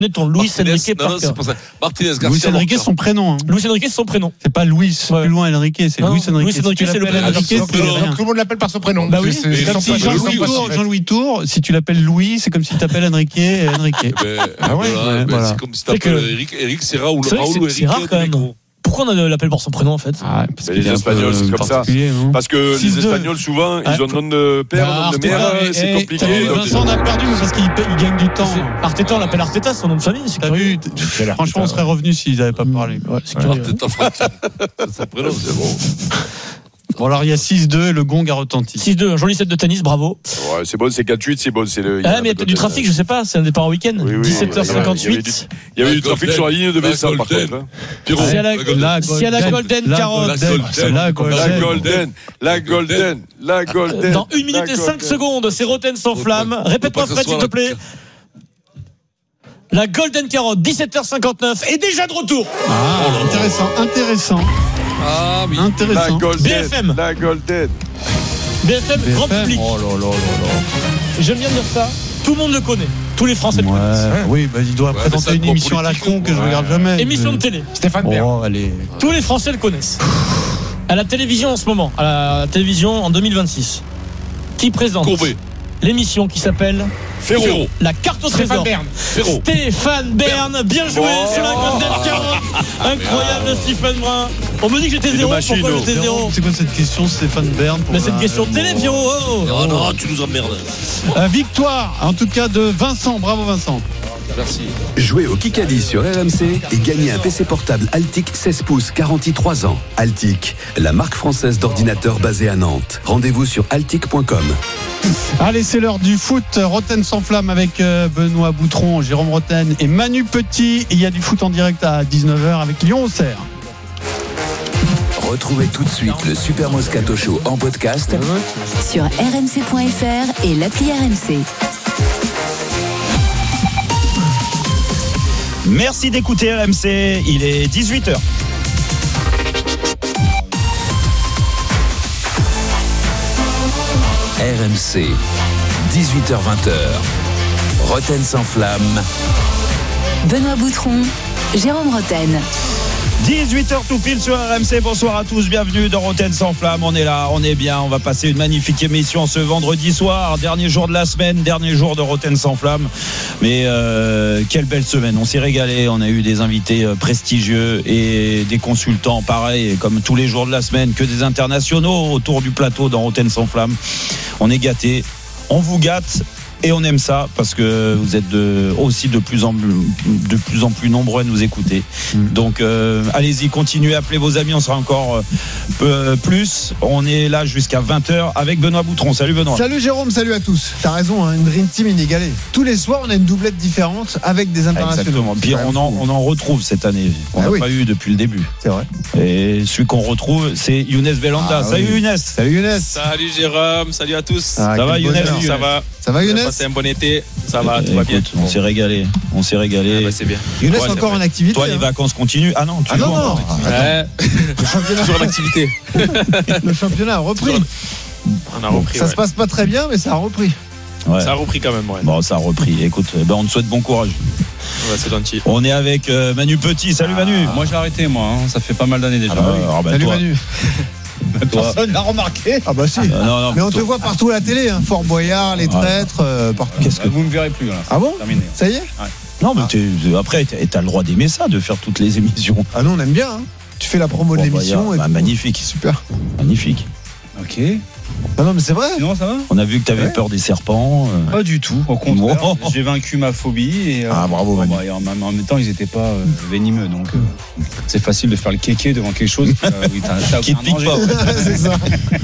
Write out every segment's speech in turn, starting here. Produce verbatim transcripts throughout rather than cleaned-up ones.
ton Luis Enrique non, non, c'est pour ça. Martinez Garcia. Luis Enrique, c'est son prénom. Hein. Luis Enrique, c'est son prénom. C'est pas Luis, ouais. Plus loin Enrique, c'est non, Luis Enrique. Luis Enrique, c'est le prénom. Enrique, c'est donc, tout le monde l'appelle par son prénom. Bah oui. C'est, c'est comme si Jean-Louis Tour, Jean-Louis Tour, si tu l'appelles Louis, c'est comme si tu t'appelles Enrique, Enrique. Ah ouais, c'est comme si tu t'appelles Eric, Eric, c'est Raoul, Raoul ou Eric. C'est rare quand même. Pourquoi on l'appelle par son prénom en fait? Ah, parce que les Espagnols, c'est comme ça. Parce que les Espagnols, souvent, ils ont nom de père, nom de mère, c'est compliqué. Vincent, on a perdu parce qu'il gagne du temps. Arteta, on l'appelle Arteta, son nom de famille. T'as vu? Franchement, on serait revenu s'ils n'avaient pas parlé. Arteta, c'est son prénom, c'est bon. Bon, alors il y a six deux et le gong a retenti. six deux, un joli set de tennis, bravo. Ouais, c'est bon, c'est quatre huit, c'est bon. C'est le, ah, mais il y a peut-être du trafic, je sais pas, c'est un départ en week-end. Oui, oui, dix-sept heures cinquante-huit. Il y avait du trafic sur la ligne de Bessa, par contre. Si à la Golden Carotte. La Golden, la Golden, la Golden. Dans une minute et cinq secondes, c'est Roten sans flamme. Répète-moi, Fred, s'il te plaît. La Golden Carotte, dix-sept heures cinquante-neuf, est déjà de retour. Ah, intéressant, intéressant. Ah oui, intéressant. La Golden, B F M. La Golden. B F M, grand public. Oh là là là là. J'aime bien dire ça. Tout le monde le connaît. Tous les Français ouais. le connaissent. Oui, bah, il doit ouais, présenter une émission à la con que je ouais. regarde jamais. Émission de télé. Stéphane Bern. Oh, allez. Tous les Français le connaissent. À la télévision en ce moment, à la télévision en deux mille vingt-six. Qui présente Courbet. L'émission qui s'appelle Ferro. La carte au trésor. Stéphane Bern. Ferro. Stéphane Bern, bien joué oh. sur la Golden Carotte. Incroyable ah, Stéphane Brun. On me dit que j'étais zéro. Machine, pourquoi j'étais zéro? C'est quoi cette question, Stéphane Bern? Mais c'est une question de télé, Pierrot. Oh. Non, non, tu nous emmerdes. Euh, victoire, en tout cas, de Vincent. Bravo, Vincent. Merci. Jouez au Kikadi sur R M C et gagnez un P C portable Altic seize pouces, garantie trois ans. Altic, la marque française d'ordinateurs basée à Nantes. Rendez-vous sur altic point com. Allez, c'est l'heure du foot. Roten sans flamme avec Benoît Boutron, Jérôme Roten et Manu Petit. Il y a du foot en direct à dix-neuf heures avec Lyon-Auxerre. Retrouvez tout de suite le Super Moscato Show en podcast sur r m c point f r et l'appli R M C. Merci d'écouter R M C, il est dix-huit heures. R M C, dix-huit heures vingt. Roten sans flamme. Benoît Boutron, Jérôme Roten. dix-huit heures tout pile sur R M C. Bonsoir à tous, bienvenue dans Roten sans flamme. On est là, on est bien, on va passer une magnifique émission ce vendredi soir, dernier jour de la semaine, dernier jour de Roten sans flamme. Mais euh, quelle belle semaine, on s'est régalé, on a eu des invités prestigieux et des consultants pareil, comme tous les jours de la semaine, que des internationaux autour du plateau dans Roten sans flamme. On est gâtés, on vous gâte. Et on aime ça parce que vous êtes de, aussi de plus, en, de plus en plus nombreux à nous écouter. Mmh. Donc euh, allez-y, continuez, appelez vos amis, on sera encore euh, plus. On est là jusqu'à vingt heures avec Benoît Boutron. Salut Benoît. Salut Jérôme, salut à tous. T'as raison, hein, une Dream Team inégalée. Tous les soirs, on a une doublette différente avec des internationaux. Exactement. Puis on en, on en retrouve cette année. On n'a ah oui. pas eu depuis le début. C'est vrai. Et celui qu'on retrouve, c'est Younes Belanda. Ah, salut oui. Younes. Salut Younes. Salut Jérôme, salut à tous. Ah, ça va Younes? Ça va. Ça va Younes? C'est un bon été, ça va, tout Écoute, va bien. On s'est régalé, on s'est régalé. Ah bah c'est bien. Younes ouais, encore en activité. Toi, hein. Les vacances continuent. Ah non, tu ah joues non, non. Ouais. Le championnat toujours en activité. Le championnat a repris. On a repris. Ça ouais. se passe pas très bien, mais ça a repris. Ouais. Ça a repris quand même. Ouais. Bon, ça a repris. Écoute, ben on te souhaite bon courage. Ouais, c'est gentil. On est avec euh, Manu Petit. Salut ah, Manu. Moi j'ai arrêté, moi. Hein. Ça fait pas mal d'années déjà. Ah bah, alors, bah, salut toi. Manu. Personne n'a remarqué. Ah bah si. Euh, non, non, mais on te voit partout à la télé, hein. Fort Boyard, les traîtres, euh, partout. Qu'est-ce que vous me verrez plus là. Ah bon? Terminé. Ça y est? Ouais. Non mais t'es, après t'as le droit d'aimer ça, de faire toutes les émissions. Ah non, on aime bien. Hein. Tu fais la promo de l'émission. Bah, magnifique, super. Magnifique. Ok. Ah non mais c'est vrai. Sinon ça va. On a vu que t'avais ouais. peur des serpents. Euh... Pas du tout. Au contraire, wow. J'ai vaincu ma phobie et euh, ah bravo. Bon, bah, et en, en même temps ils étaient pas euh, venimeux donc euh, c'est facile de faire le kéké devant quelque chose euh, oui, t'as, t'as qui te pique pas. C'est ça.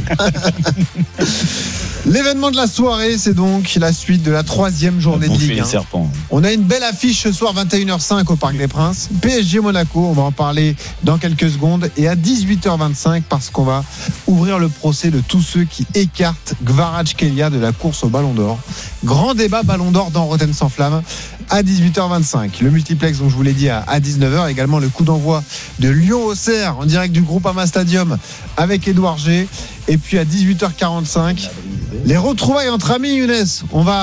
L'événement de la soirée, c'est donc la suite de la troisième journée de Ligue un. On a une belle affiche ce soir, vingt et une heures cinq au Parc des Princes. P S G Monaco, on va en parler dans quelques secondes. Et à dix-huit heures vingt-cinq, parce qu'on va ouvrir le procès de tous ceux qui écartent Kvaratskhelia de la course au Ballon d'Or. Grand débat Ballon d'Or dans Roten sans flamme à dix-huit heures vingt-cinq. Le multiplex, dont je vous l'ai dit, à dix-neuf heures. Également le coup d'envoi de Lyon-Auxerre en direct du Groupama Stadium avec Édouard G. Et puis à dix-huit heures quarante-cinq, les retrouvailles entre amis, Younes. On va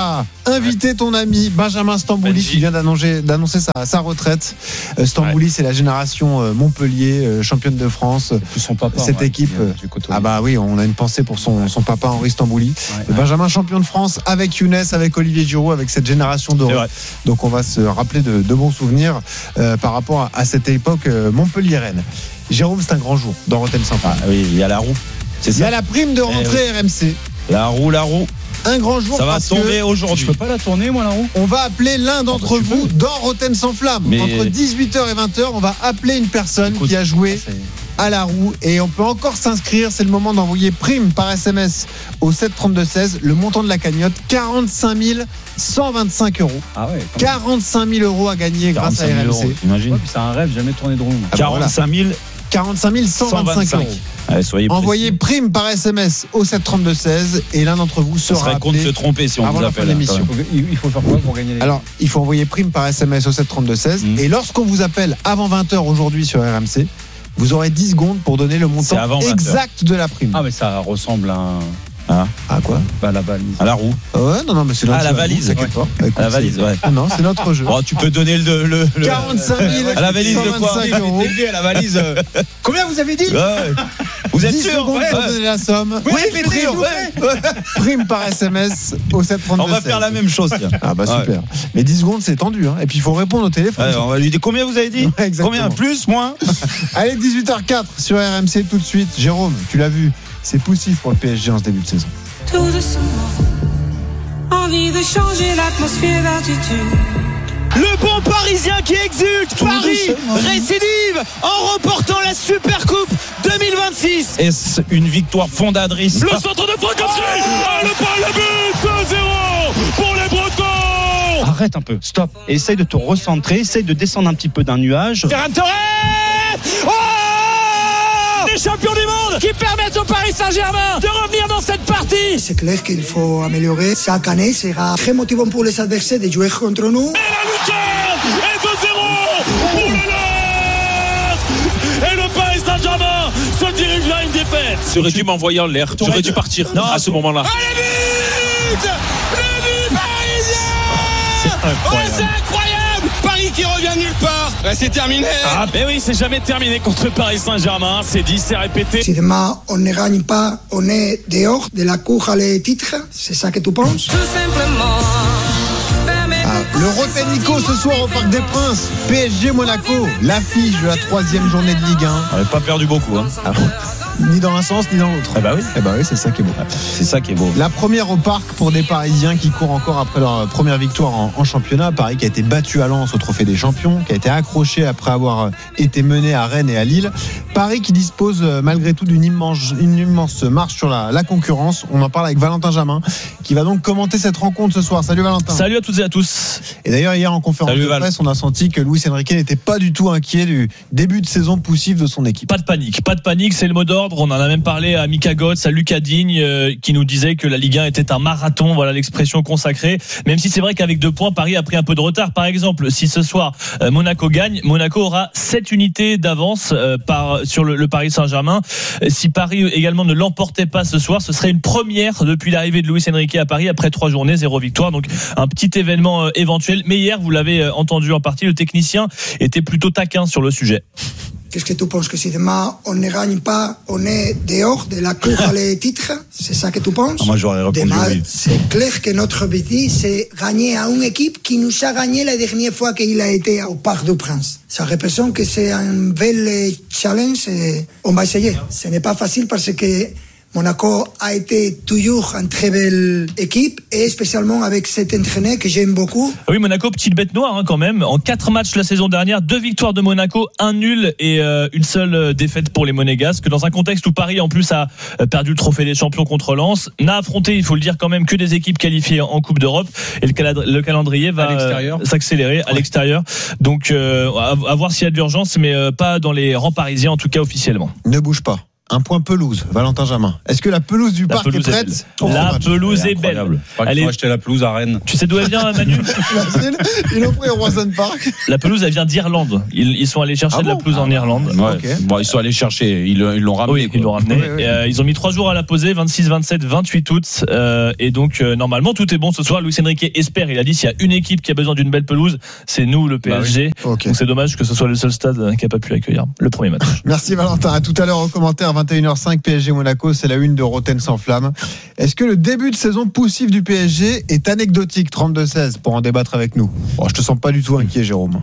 inviter ton ami Benjamin Stambouli Benji. qui vient d'annoncer, d'annoncer sa, sa retraite. Euh, Stambouli, ouais. c'est la génération euh, Montpellier, euh, championne de France. Son papa, cette ouais, équipe. Euh, ah bah oui, on a une pensée pour son, son papa Henri Stambouli. Ouais, ouais. Benjamin champion de France avec Younes, avec Olivier Giroud, avec cette génération dorée. Donc on va se rappeler de, de bons souvenirs euh, par rapport à, à cette époque euh, Montpellier-Rennes. Jérôme, c'est un grand jour dans Rotten sans Flamme. Ah oui, il y a la roue. C'est il y a la prime de rentrée eh oui. R M C. La roue, la roue. Un grand jour. Ça va tomber aujourd'hui. Je peux pas la tourner, moi, la roue. On va appeler l'un d'entre oh, bah, vous dans Rotten sans Flamme. Mais... Entre dix-huit heures et vingt heures, on va appeler une personne Écoute, qui a joué à la roue et on peut encore s'inscrire. C'est le moment d'envoyer prime par S M S au sept trente-deux seize. Le montant de la cagnotte, quarante-cinq mille cent vingt-cinq euros. Ah ouais. quarante-cinq mille euros à gagner grâce à R M C. Imagine. Ouais, c'est un rêve, jamais tourné de roue. Ah, quarante-cinq mille quarante-cinq mille cent vingt-cinq euros. Allez, soyez envoyez prime par S M S au sept trente-deux seize et l'un d'entre vous sera appelé. Ça serait con de se tromper si on vous appelle. L'émission. Il faut faire quoi pour gagner les... Alors, il faut envoyer prime par S M S au sept trente-deux seize mmh. et lorsqu'on vous appelle avant vingt heures aujourd'hui sur R M C, vous aurez dix secondes pour donner le montant exact de la prime. Ah mais ça ressemble à un... Ah, à quoi? Bah, la valise. À la roue. Ouais, non, non, mais c'est à la valise. Roue, pas. Ouais. À la valise, ouais. Ah non, c'est notre jeu. Oh, tu peux donner le. le, le quarante-cinq mille. À la valise de quoi? À la valise. Combien vous avez dit? Ouais. Vous êtes dix sûr? Secondes ouais. pour donner la somme. Oui, oui, oui, ouais. Prime par S M S au sept trente-deux. On va faire la même chose, tiens. Ah bah super. Ouais. Mais dix secondes, c'est tendu, hein. Et puis il faut répondre au téléphone. Ouais, on va lui dire combien vous avez dit? Ouais, combien? Plus, moins? Allez, dix-huit heures quatre sur R M C tout de suite. Jérôme, tu l'as vu, c'est poussif pour le P S G en ce début de saison. Tout doucement, envie de changer l'atmosphère d'altitude. Le bon Parisien qui exulte. Tout Paris récidive en remportant la Supercoupe deux mille vingt-six. Est-ce une victoire fondatrice? Le centre de Francopsi. Ah, le pas le but. deux zéro pour les Bretons. Arrête un peu, stop. Essaye de te recentrer, essaye de descendre un petit peu d'un nuage. Ferran Torres. Oh, les champions du monde qui permettent au Paris Saint-Germain de revenir dans cette partie. C'est clair qu'il faut améliorer. Chaque année sera très motivant pour les adversaires de jouer contre nous. Et la lutte est deux zéro pour le L A S. Et le Paris Saint-Germain se dirige vers une défaite. Tu aurais dû m'envoyer en l'air. Tu aurais dû partir non, à ce moment-là. Allez vite, le but parisien. C'est incroyable. Oh, c'est incroyable. Paris qui revient nulle part. Ouais, c'est terminé. Ah ben oui, c'est jamais terminé contre Paris Saint-Germain. C'est dit, c'est répété. Si demain on ne gagne pas, on est dehors de la cour à les titres. C'est ça que tu penses? Tout simplement. Ah, le Rotenico ce soir au Parc des Princes. P S G Monaco, l'affiche de la troisième journée de Ligue un. On n'avait pas perdu beaucoup, hein. Ah, ni dans un sens ni dans l'autre. Eh bah oui, eh bah oui, c'est ça qui est beau. C'est ça qui est beau. La première au Parc pour des Parisiens qui courent encore après leur première victoire en, en championnat. Paris qui a été battu à Lens au Trophée des Champions, qui a été accroché après avoir été mené à Rennes et à Lille. Paris qui dispose malgré tout d'une immense, une immense marche sur la, la concurrence. On en parle avec Valentin Jamin qui va donc commenter cette rencontre ce soir. Salut Valentin. Salut à toutes et à tous. Et d'ailleurs hier en conférence Salut, de presse, on a senti que Luis Enrique n'était pas du tout inquiet du début de saison poussif de son équipe. Pas de panique, pas de panique, c'est le mot d'ordre. On en a même parlé à Mika Götze, à Lucas Digne, euh, qui nous disait que la Ligue un était un marathon, voilà l'expression consacrée. Même si c'est vrai qu'avec deux points, Paris a pris un peu de retard. Par exemple, si ce soir euh, Monaco gagne, Monaco aura sept unités d'avance euh, par sur le, le Paris Saint-Germain. Si Paris également ne l'emportait pas ce soir, ce serait une première depuis l'arrivée de Luis Enrique à Paris après trois journées, zéro victoire. Donc un petit événement euh, éventuel. Mais hier, vous l'avez euh, entendu en partie, le technicien était plutôt taquin sur le sujet. Qu'est-ce que tu penses que si demain on ne gagne pas, on est dehors de la cour à les titres? C'est ça que tu penses? Ah, moi j'aurais répondu demain, oui. C'est clair que notre objectif c'est gagner à une équipe qui nous a gagné la dernière fois qu'il a été au Parc du Prince. Ça représente que c'est un bel challenge et on va essayer. Ce n'est pas facile parce que Monaco a été toujours une très belle équipe et spécialement avec cet entraîneur que j'aime beaucoup. Oui, Monaco, petite bête noire hein, quand même. En quatre matchs la saison dernière, deux victoires de Monaco, un nul et euh, une seule défaite pour les Monégasques. Dans un contexte où Paris en plus a perdu le trophée des champions contre Lens, n'a affronté, il faut le dire quand même, que des équipes qualifiées en Coupe d'Europe et le, calad- le calendrier va euh, s'accélérer à ouais. l'extérieur. Donc euh, à, à voir s'il y a de l'urgence, mais euh, pas dans les rangs parisiens en tout cas officiellement. Ne bouge pas. un point pelouse, Valentin Jamin. Est-ce que la pelouse du la parc pelouse est prête est pour La pelouse est, est belle. Elle est acheter la pelouse à Rennes. Tu sais d'où elle vient, Manu? Ils l'ont pris au Roison Park. La pelouse, elle vient d'Irlande. Ils, ils sont allés chercher ah bon de la pelouse ah en Irlande. Ouais. Okay. Bon, ils sont allés chercher. Ils, ils l'ont ramené. Oui, ils l'ont ramené. Oui, oui. Et, euh, ils ont mis trois jours à la poser, vingt-six, vingt-sept, vingt-huit août. Euh, et donc, euh, normalement, tout est bon ce soir. Luis Enrique espère. Il a dit s'il y a une équipe qui a besoin d'une belle pelouse, c'est nous, le P S G. Bah oui. Okay. Donc, c'est dommage que ce soit le seul stade qui n'a pas pu accueillir le premier match. Merci Valentin. À tout à l'heure au commentaire, vingt et une heures cinq, P S G Monaco, c'est la une de Roten sans flamme. Est-ce que le début de saison poussif du P S G est anecdotique? Trente-deux seize pour en débattre avec nous. Bon, je te sens pas du tout inquiet, Jérôme.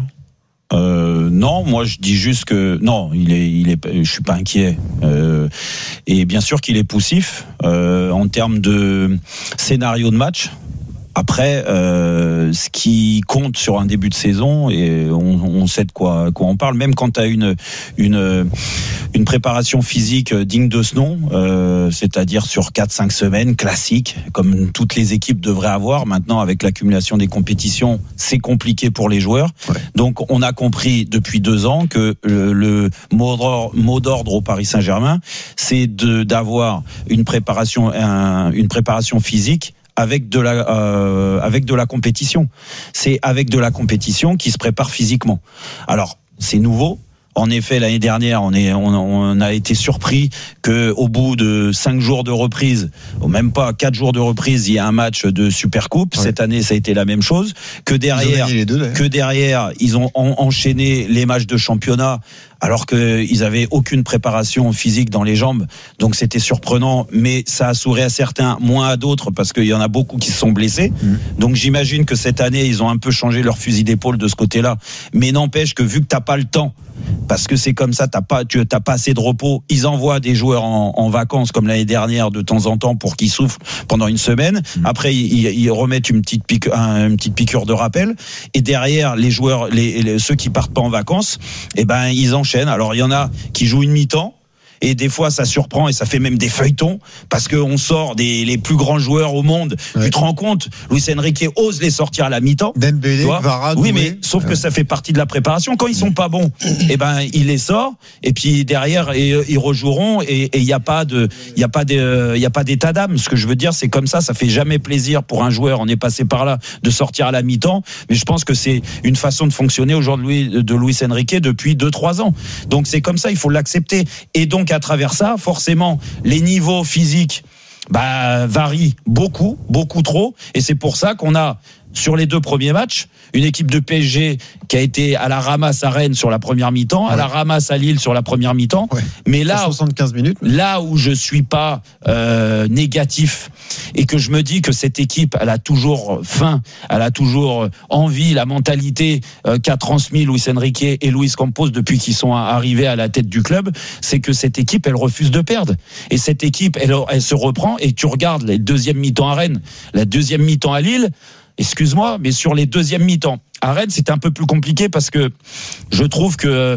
Euh, non, moi je dis juste que non, il est, il est, je suis pas inquiet. Euh, et bien sûr qu'il est poussif euh, en termes de scénario de match. Après, euh, ce qui compte sur un début de saison, et on, on sait de quoi, quoi on parle, même quand tu as une, une, une préparation physique digne de ce nom, euh, c'est-à-dire sur quatre cinq semaines, classique, comme toutes les équipes devraient avoir. Maintenant, avec l'accumulation des compétitions, c'est compliqué pour les joueurs. Ouais. Donc, on a compris depuis deux ans que le, le mot, d'ordre, mot d'ordre au Paris Saint-Germain, c'est de, d'avoir une préparation, un, une préparation physique avec de la euh, avec de la compétition. C'est avec de la compétition qui se prépare physiquement. Alors, c'est nouveau. En effet, l'année dernière, on est, on, on a été surpris que au bout de cinq jours de reprise, ou même pas quatre jours de reprise, il y a un match de Supercoupe. Ouais. Cette année, ça a été la même chose. Que derrière, deux, que derrière, ils ont en, enchaîné les matchs de championnat, alors qu'ils avaient aucune préparation physique dans les jambes. Donc c'était surprenant, mais ça a souri à certains, moins à d'autres, parce qu'il y en a beaucoup qui se sont blessés. Mmh. Donc j'imagine que cette année, ils ont un peu changé leur fusil d'épaule de ce côté-là. Mais n'empêche que vu que t'as pas le temps, parce que c'est comme ça, t'as pas, tu t'as pas assez de repos. Ils envoient des joueurs en, en vacances comme l'année dernière de temps en temps pour qu'ils soufflent pendant une semaine. Mmh. Après, ils, ils remettent une petite pique, un, une petite piqûre de rappel. Et derrière, les joueurs, les, les ceux qui partent pas en vacances, eh ben ils enchaînent. Alors il y en a qui jouent une mi-temps. Et des fois, ça surprend et ça fait même des feuilletons parce qu'on sort des les plus grands joueurs au monde. Ouais. Tu te rends compte, Luis Enrique ose les sortir à la mi-temps. Dembélé, Varane. Oui, mais sauf ouais. que ça fait partie de la préparation. Quand ils sont pas bons, eh ben il les sort et puis derrière et, ils rejoueront et il y a pas de il y a pas de il y a pas d'état d'âme. Ce que je veux dire, c'est comme ça. Ça fait jamais plaisir pour un joueur. On est passé par là de sortir à la mi-temps, mais je pense que c'est une façon de fonctionner aujourd'hui de Luis Enrique depuis deux trois ans. Donc c'est comme ça. Il faut l'accepter. Et donc à travers ça, forcément, les niveaux physiques bah, varient beaucoup, beaucoup trop. Et c'est pour ça qu'on a, sur les deux premiers matchs, une équipe de P S G qui a été à la ramasse à Rennes sur la première mi-temps, ouais. à la ramasse à Lille sur la première mi-temps. Ouais. Mais là, soixante-quinze minutes. Là où je suis pas euh, négatif et que je me dis que cette équipe, elle a toujours faim, elle a toujours envie, la mentalité euh, qu'a transmis Luis Enrique et Luis Campos depuis qu'ils sont arrivés à la tête du club, c'est que cette équipe, elle refuse de perdre. Et cette équipe, elle, elle se reprend. Et tu regardes les deuxième mi-temps à Rennes, la deuxième mi-temps à Lille. Excuse-moi, mais sur les deuxièmes mi-temps à Rennes, c'était un peu plus compliqué parce que je trouve que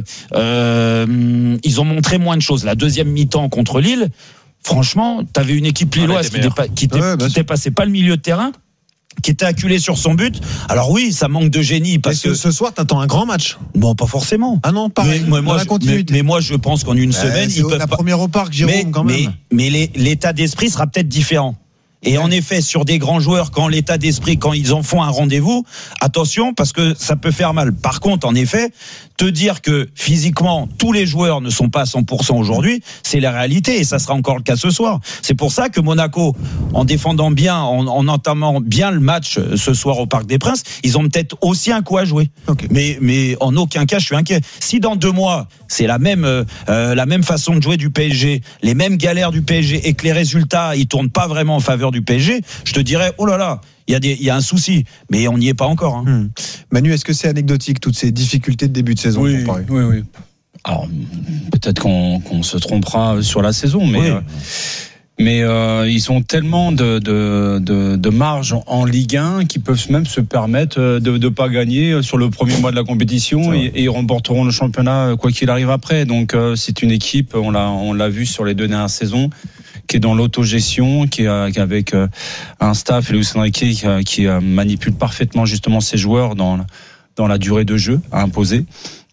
euh, ils ont montré moins de choses. La deuxième mi-temps contre Lille, franchement, t'avais une équipe lilloise qui dépa- qui ouais, qui dépassait pas le milieu de terrain, qui était acculé sur son but. Alors oui, ça manque de génie parce que, que ce soir t'attends un grand match. Bon, pas forcément. Ah non, pareil. Mais, moi, moi, je, mais, mais moi, je pense qu'en une euh, semaine, c'est ils peuvent la pas... première au parc, Jérôme, mais, quand même. Mais, mais les, l'état d'esprit sera peut-être différent. Et en effet, sur des grands joueurs, quand l'état d'esprit, quand ils en font un rendez-vous, attention, parce que ça peut faire mal. Par contre, en effet, te dire que physiquement, tous les joueurs ne sont pas à cent pour cent aujourd'hui, c'est la réalité, et ça sera encore le cas ce soir. C'est pour ça que Monaco, en défendant bien, en, en entamant bien le match ce soir au Parc des Princes, ils ont peut-être aussi un coup à jouer. Okay. Mais, mais en aucun cas, je suis inquiet. Si dans deux mois, c'est la même, euh, la même façon de jouer du P S G, les mêmes galères du P S G, et que les résultats, ils tournent pas vraiment en faveur du P S G, je te dirais, oh là là, il y a des, il y a un souci, mais on n'y est pas encore. Hein. Hum. Manu, est-ce que c'est anecdotique toutes ces difficultés de début de saison? Oui, oui, oui. Alors peut-être qu'on, qu'on se trompera sur la saison, mais. Oui. Euh, Mais euh, ils ont tellement de, de, de, de marge en Ligue un qu'ils peuvent même se permettre de ne pas gagner sur le premier mois de la compétition et, et ils remporteront le championnat quoi qu'il arrive après. Donc euh, c'est une équipe, on l'a, on l'a vu sur les deux dernières saisons, qui est dans l'autogestion, qui est avec un staff et Luis Enrique qui, qui manipule parfaitement justement ses joueurs dans, dans la durée de jeu à imposer.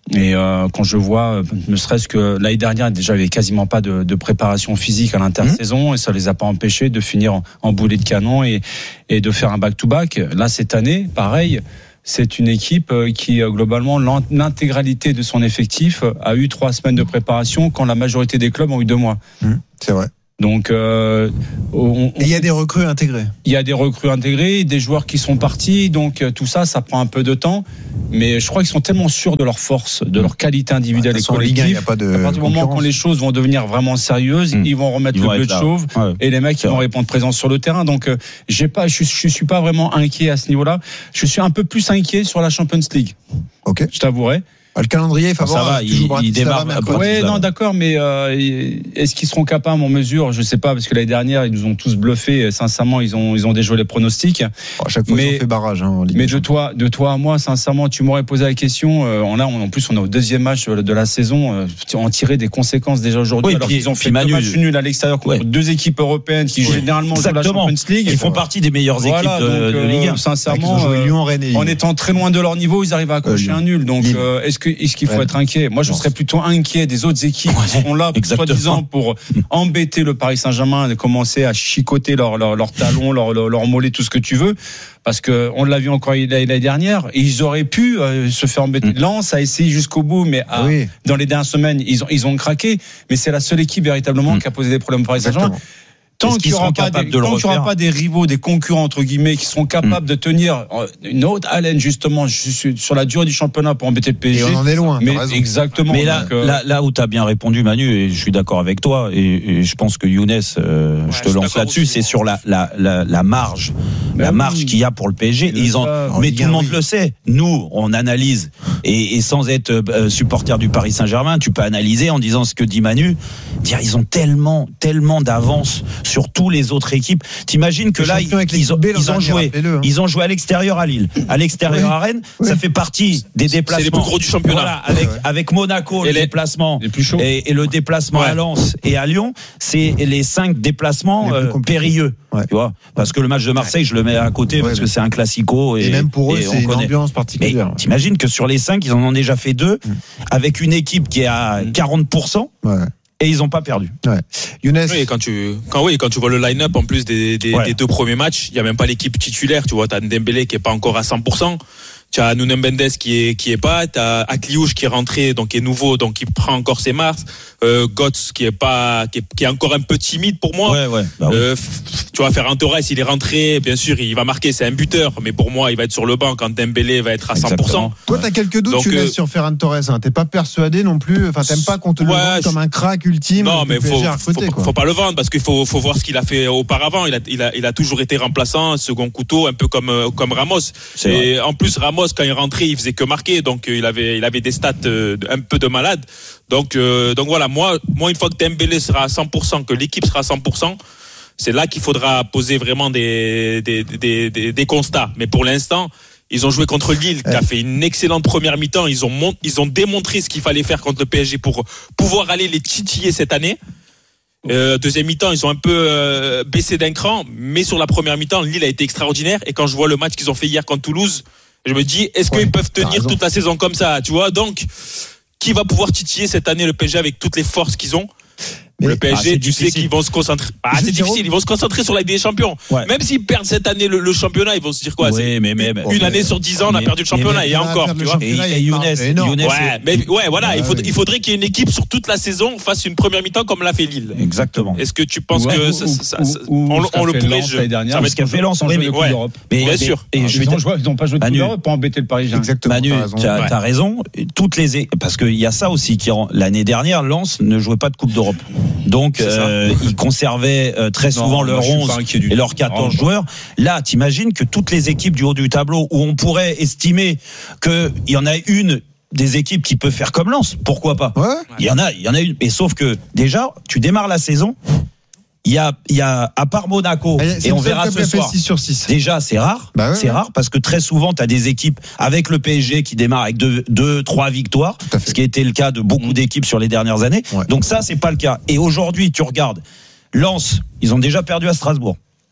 Et euh, quand je vois, ne serait-ce que l'année dernière, déjà, il n'y avait quasiment pas de, de préparation physique à l'intersaison, mmh. et ça les a pas empêchés de finir en, en boulet de canon et, et de faire un back-to-back. Là, cette année, pareil, c'est une équipe qui, globalement, l'intégralité de son effectif a eu trois semaines de préparation quand la majorité des clubs ont eu deux mois. Mmh, c'est vrai. Donc, euh, on, il y a des recrues intégrées. Il y a des recrues intégrées, des joueurs qui sont partis. Donc, tout ça, ça prend un peu de temps. Mais je crois qu'ils sont tellement sûrs de leur force, de leur qualité individuelle ouais, et collective. Il y a pas de à partir du moment quand les choses vont devenir vraiment sérieuses, mmh. ils vont remettre ils le bleu de chauve ouais. et les mecs ils vont répondre présent sur le terrain. Donc, euh, j'ai pas, je, je suis pas vraiment inquiet à ce niveau-là. Je suis un peu plus inquiet sur la Champions League. Ok. Je t'avouerai. Le calendrier est favorable. Ça va, il, il démarre. Oui, non, d'accord, mais euh, est-ce qu'ils seront capables en mesure? Je sais pas, parce que l'année dernière, ils nous ont tous bluffés. Sincèrement, ils ont, ils ont déjoué les pronostics. À chaque fois, mais, ils ont fait barrage. Hein, en Ligue mais de toi, de toi à moi, sincèrement, tu m'aurais posé la question. Euh, on a, en plus, on est au deuxième match de la saison. Euh, en tirer des conséquences déjà aujourd'hui. Oui, alors puis, qu'ils ont fait Manu, deux matchs nuls à l'extérieur contre ouais. deux équipes européennes qui oui. généralement jouent la Champions League. Ils font partie des meilleures voilà, équipes de, donc, de Ligue un. Sincèrement, euh, Lyon, Rennes et... en étant très loin de leur niveau, ils arrivent à accrocher euh, un nul. Donc, euh, est-ce que, est-ce qu'il faut ouais. être inquiet? Moi, je serais plutôt inquiet des autres équipes ouais, qui sont là, soi-disant, pour embêter le Paris Saint-Germain et commencer à chicoter leurs leur, leur talons, leurs leur, leur mollets, tout ce que tu veux. Parce que on l'a vu encore l'année dernière, et ils auraient pu euh, se faire embêter. Lens a essayé jusqu'au bout, mais à, oui. dans les dernières semaines, ils ont, ils ont craqué. Mais c'est la seule équipe véritablement mmh. qui a posé des problèmes au Paris Saint-Germain. Tant qu'il n'y aura, pas des, de tant qu'il y aura pas des rivaux, des concurrents entre guillemets qui seront capables mmh. de tenir une haute haleine justement sur la durée du championnat pour embêter le P S G. Et on en est loin. Mais exactement. Mais là, donc, euh... là, là où tu as bien répondu, Manu, et je suis d'accord avec toi, et, et je pense que Younes, euh, ouais, je te je lance là-dessus, c'est sur la, la, la, la marge, ben la oui. marge qu'il y a pour le P S G. Et ils en, mais tout le monde oui. le sait. Nous, on analyse, et, et sans être euh, supporter du Paris Saint-Germain, tu peux analyser en disant ce que dit Manu. Dire, ils ont tellement, tellement d'avance sur tous les autres équipes. T'imagines que là, ils, ils, ont, ils ont joué, hein. ils ont joué à l'extérieur à Lille, à l'extérieur oui. à Rennes. Oui. Ça fait partie des déplacements. C'est les plus gros du championnat. Voilà, avec ouais. avec Monaco, et le les, déplacement les plus chauds. Et, et le déplacement ouais. à Lens et à Lyon, c'est les cinq déplacements les euh, périlleux. Ouais. Tu vois, parce que le match de Marseille, je le mets à côté ouais, parce que c'est un classico et, et même pour eux, et c'est une connaît. ambiance particulière. Mais t'imagines que sur les cinq, ils en ont déjà fait deux, mmh. avec une équipe qui est à quarante pour cent. Ouais. Et ils n'ont pas perdu. Ouais. Younes. Oui, quand tu, quand, oui, quand tu vois le line-up en plus des, des, ouais. des deux premiers matchs, il n'y a même pas l'équipe titulaire. Tu vois, tu as Dembélé qui n'est pas encore à cent pour cent. Tu as Nuno Mendes qui est, qui est pas. Tu as Akliouche qui est rentré, donc qui est nouveau, donc qui prend encore ses marques. Euh, Götze qui est pas, qui est, qui est encore un peu timide pour moi. Ouais, ouais. Bah oui. euh, tu vois, Ferran Torres, il est rentré, bien sûr, il va marquer, c'est un buteur, mais pour moi, il va être sur le banc quand Dembélé va être à cent pour cent. Exactement. Toi, t'as quelques doutes, donc, tu laisses euh, sur Ferran Torres, hein. T'es pas persuadé non plus, enfin, t'aimes pas qu'on te le ouais, vende comme un crack ultime. Non, mais faut, côté, faut, faut pas le vendre parce qu'il faut, faut voir ce qu'il a fait auparavant. Il a, il a, il a toujours été remplaçant, second couteau, un peu comme, comme Ramos. C'est et vrai. En plus, Ramos, quand il rentrait, il faisait que marquer, donc il avait, il avait des stats euh, un peu de malade. Donc, euh, donc voilà, moi, moi, une fois que Dembélé sera à cent pour cent, que l'équipe sera à cent pour cent, c'est là qu'il faudra poser vraiment des, des, des, des, des constats. Mais pour l'instant, ils ont joué contre Lille, qui a fait une excellente première mi-temps. Ils ont, mont, ils ont démontré ce qu'il fallait faire contre le P S G pour pouvoir aller les titiller cette année. Euh, deuxième mi-temps, ils ont un peu euh, baissé d'un cran, mais sur la première mi-temps, Lille a été extraordinaire. Et quand je vois le match qu'ils ont fait hier contre Toulouse, je me dis, est-ce ouais, qu'ils peuvent tenir toute la saison comme ça, tu vois? Donc, qui va pouvoir titiller cette année le P S G avec toutes les forces qu'ils ont? Mais le P S G, ah, tu sais qu'ils vont se concentrer. Ah, c'est difficile. Ils vont se concentrer sur la Ligue des Champions. Ouais. Même s'ils perdent cette année le, le championnat, ils vont se dire quoi? Oui, mais, mais, une mais, année sur dix ans, on a perdu le championnat. Et encore, tu vois. Et, et Younes, Younes, ouais, mais, ouais, voilà. Ah, il, faut, oui. il faudrait qu'il y ait une équipe sur toute la saison fasse une première mi-temps comme l'a fait Lille. Exactement. Est-ce que tu penses ouais, que ou, ça, ça, ou, ça, ou, on, on le pourrait l'année dernière? Ça, ce qu'a fait Lens, on joué Coupe d'Europe. Bien sûr. Ils n'ont pas joué de Coupe d'Europe pour embêter le Parisien. Exactement. Manu, tu as raison. Toutes les parce qu'il y a ça aussi qui l'année dernière, Lens ne jouait pas de Coupe d'Europe. Donc euh, ils conservaient euh, très souvent non, leur onze et leurs quatorze joueurs. Là, t'imagines que toutes les équipes du haut du tableau, où on pourrait estimer qu'il y en a une des équipes qui peut faire comme Lens, pourquoi pas? Ouais. Il y en a, il y en a une. Et sauf que déjà, tu démarres la saison. Il y a, il y a, à part Monaco, et, et on verra ce soir. six sur six. Déjà, c'est rare. Bah ouais, c'est ouais. rare parce que très souvent, tu as des équipes avec le P S G qui démarrent avec deux, deux, trois victoires. Ce qui a été le cas de beaucoup mmh. d'équipes sur les dernières années. Ouais. Donc ça, c'est pas le cas. Et aujourd'hui, tu regardes, Lens, ils ont déjà perdu à Strasbourg.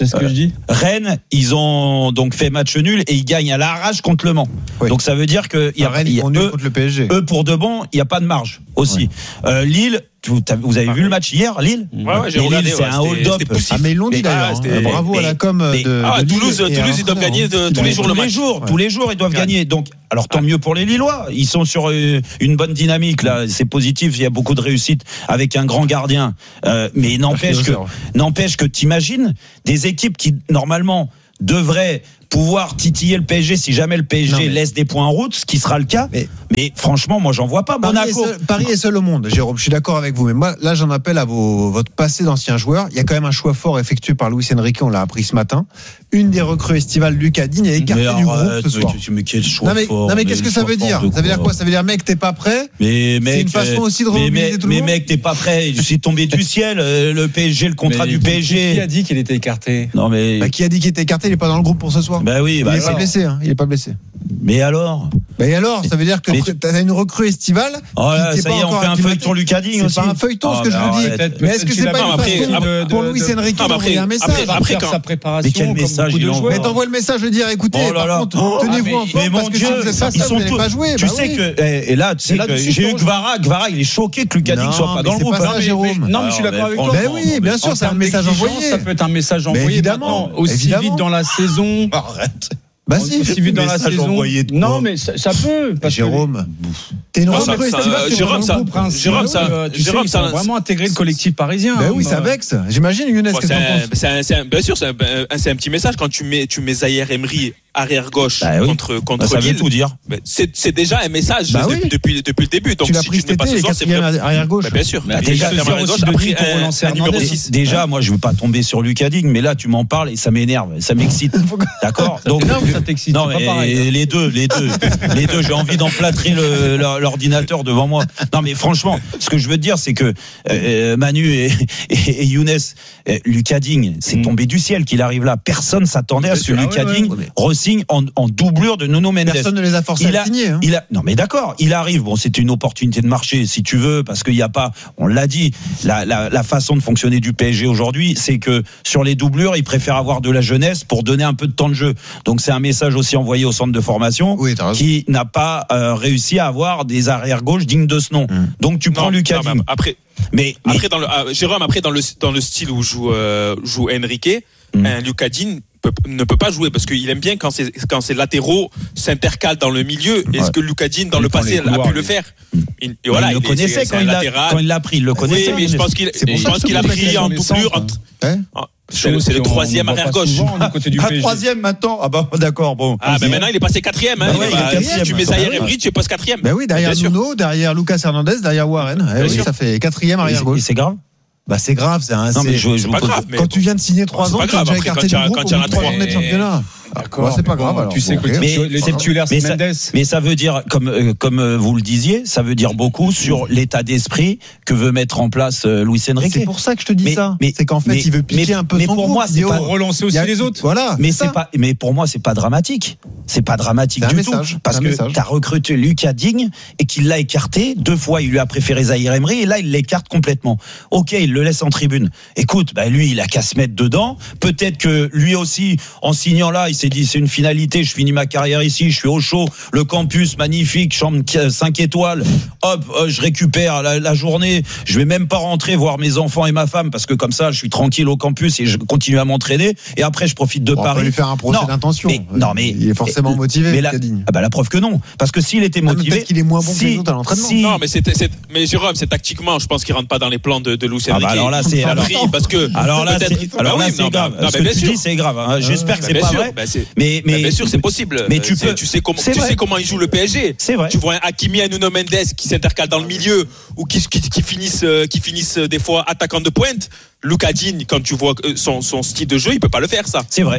C'est ce que euh, je dis. Rennes, ils ont donc fait match nul et ils gagnent à l'arrache contre Le Mans. Oui. Donc ça veut dire que il y a, Rennes, y a ils eux, contre le P S G. Eux pour de bon, il y a pas de marge aussi. Ouais. Euh, Lille, vous avez vu le match hier, Lille? Ouais, ouais, j'ai regardé. Lille, c'est ouais, un hold-up. Ah, mais ils l'ont dit d'ailleurs. Ah, bravo mais, à la com mais, de, ah, de Toulouse, Toulouse, Toulouse ils doivent gagner de, tous les jours le match. Jours, ouais. Tous les jours, ils doivent ouais. gagner. Donc, alors tant mieux pour les Lillois. Ils sont sur une bonne dynamique là. C'est positif. Il y a beaucoup de réussite avec un grand gardien. Euh, mais n'empêche que, n'empêche que t'imagines des équipes qui normalement devraient pouvoir titiller le P S G si jamais le P S G non, mais... laisse des points en route, ce qui sera le cas. Mais, mais franchement, moi, j'en vois pas. Paris Monaco. Est seul, Paris est seul au monde, Jérôme. Je suis d'accord avec vous. Mais moi, là, j'en appelle à vos, votre passé d'ancien joueur. Il y a quand même un choix fort effectué par Luis Enrique. On l'a appris ce matin. Une des recrues estivales, Lucas Digne, est écartée du groupe ce soir. Mais, mais quel choix non, mais, fort. Non, mais qu'est-ce que ça veut dire? Ça veut dire quoi? Ça veut dire, mec, t'es pas prêt? Mais, mec, c'est une façon aussi de remobiliser tout le monde. Mais, mec, t'es pas prêt. Je suis tombé du ciel. Le P S G, le contrat du P S G. Qui a dit qu'il était écarté? Non, mais. Bah, qui a dit qu'il était écarté? Il est pas dans le groupe pour ce soir. Bah oui, bah. Blessé, hein. Il est pas blessé. Mais alors bah et alors, ça veut dire que tu as une recrue estivale. Oh là, ça y est, on fait un feuilleton Lucas Digne aussi. C'est pas un feuilleton, ce que je vous dis. Mais est-ce que c'est pas une façon pour Luis Enrique d'envoyer un message après sa préparation? Mais quel message il envoie? Mais t'envoies le message de dire, écoutez, par contre, tenez-vous en forme parce que si vous êtes ça, vous n'allez pas jouer. Tu sais que et là, tu sais que j'ai eu Gvara, Gvara, il est choqué que Lucas Digne soit pas dans le groupe. C'est pas ça, Jérôme. Non, mais je suis d'accord avec toi. Ben oui, bien sûr, c'est un message envoyé. Ça peut être un message envoyé. Évidemment, aussi vite dans la saison. Arrête. Bah si, j'ai vu dans la saison. Non, mais ça, ça peut. Parce Jérôme, t'es une recrue estivale. Jérôme, ça, Jérôme, ça, Jérôme, ça, vraiment intégré le collectif parisien. Ben oui, ça vexe. J'imagine, Younes, qu'est-ce que t'en penses? Bien sûr, c'est un petit message quand tu mets, tu mets Zaïre Emery arrière gauche bah oui. contre contre bah, ça Lille. Veut tout dire. C'est c'est déjà un message bah oui. depuis, depuis depuis le début. Donc tu l'as si pris tu ne mets pas ce soir, c'est vraiment arrière gauche. Bah, bien sûr. Bah, déjà arrière gauche après un, un numéro six. Déjà, moi, je veux pas tomber sur Lucas Digne, mais là, tu m'en parles et ça m'énerve, ça m'excite. D'accord. Donc ça t'excite. Non, mais les deux, les deux, les deux, j'ai envie d'emplâtrer le, l'ordinateur devant moi. Non, mais franchement, ce que je veux te dire, c'est que euh, Manu et, et, et Younes, euh, Lucas Digne, c'est mm. tombé du ciel qu'il arrive là. Personne s'attendait à ce que Lucas Digne re-signe en, en doublure de Nuno Mendes. Personne ne les a forcés il à a, signer. Hein. Il a, non, mais d'accord, il arrive. Bon, c'était une opportunité de marché, si tu veux, parce qu'il n'y a pas, on l'a dit, la, la, la façon de fonctionner du P S G aujourd'hui, c'est que sur les doublures, ils préfèrent avoir de la jeunesse pour donner un peu de temps de jeu. Donc c'est un message aussi envoyé au centre de formation oui, qui n'a pas euh, réussi à avoir des arrières gauches dignes de ce nom. Mmh. Donc tu prends non, Lucas non, Digne. Après, mais, mais après dans le ah, Jérôme, après dans le dans le style où joue euh, joue Enrique, mmh. un Lucas Digne Peut, ne peut pas jouer parce qu'il aime bien quand c'est quand ses latéraux s'intercalent dans le milieu. Est-ce ouais. que Lucas Digne dans il le passé couloirs, a pu lui. le faire? Il, et voilà, il, il le il connaissait quand il, a, quand il l'a pris. Il le connaissait. Oui, mais je pense qu'il je pense qu'il a pris en doublure. Hein c'est le, c'est le troisième arrière gauche. Ah, troisième maintenant. Ah bah d'accord. Bon. Ah ben maintenant il est passé quatrième. Hein. Bah ouais, bah, si tu mets Zaïre Emery, tu passes quatrième. Ben oui, derrière Nuno, derrière Lucas Hernandez, derrière Warren. Eh oui, ça fait quatrième arrière gauche. C'est grave. Bah c'est grave, c'est un. Non mais je, je pas grave. Quand tu viens de signer trois ans, tu as déjà écarté du groupe pour trois ans de championnat. D'accord. Bah, c'est pas grave. Alors. Tu sais que les titulaires, c'est Mendes. Mais ça veut dire, comme euh, comme vous le disiez, ça veut dire beaucoup sur l'état d'esprit que veut mettre en place euh, Luis Enrique. C'est pour ça que je te dis mais, ça. Mais, c'est qu'en fait, mais, il veut piquer mais, un peu mais son pour groupe. moi, c'est pas relancer aussi les autres. Voilà. Mais c'est pas. Mais pour moi, c'est pas dramatique. C'est pas dramatique du tout, parce que t'as recruté Lucas Digne et qu'il l'a écarté deux fois. Il lui a préféré Zaïre Emery et là, il l'écarte complètement. Ok, il le laisse en tribune. Écoute, bah lui, il a qu'à se mettre dedans. Peut-être que lui aussi, en signant là, il s'est dit c'est une finalité. Je finis ma carrière ici, je suis au chaud, le campus magnifique, chambre cinq étoiles. Hop, euh, je récupère la, la journée. Je vais même pas rentrer voir mes enfants et ma femme parce que comme ça, je suis tranquille au campus et je continue à m'entraîner. Et après, je profite de bon, Paris. On peut lui faire un procès non, d'intention. Mais, non, mais il est forcément mais, motivé. Mais la, ah bah la preuve que non, parce que s'il était motivé, peut-être qu'il est moins bon si, que les autres à l'entraînement. Si, non, mais c'est, c'est, mais Jérôme, c'est tactiquement, je pense qu'il rentre pas dans les plans de, de Luis Enrique. Ah bah alors là, c'est alors, parce que alors là, c'est, alors là, c'est grave. Ce que tu dis, c'est grave. J'espère que c'est pas vrai. Mais mais bien sûr, c'est possible. Mais tu peux, tu sais comment, tu sais comment il joue le P S G. C'est vrai. Tu vois un Hakimi et Nuno Mendes qui s'intercalent dans le milieu ou qui, qui, qui finissent, qui finissent des fois attaquants de pointe. Lucas Digne, quand tu vois son, son style de jeu, il peut pas le faire, ça. C'est vrai.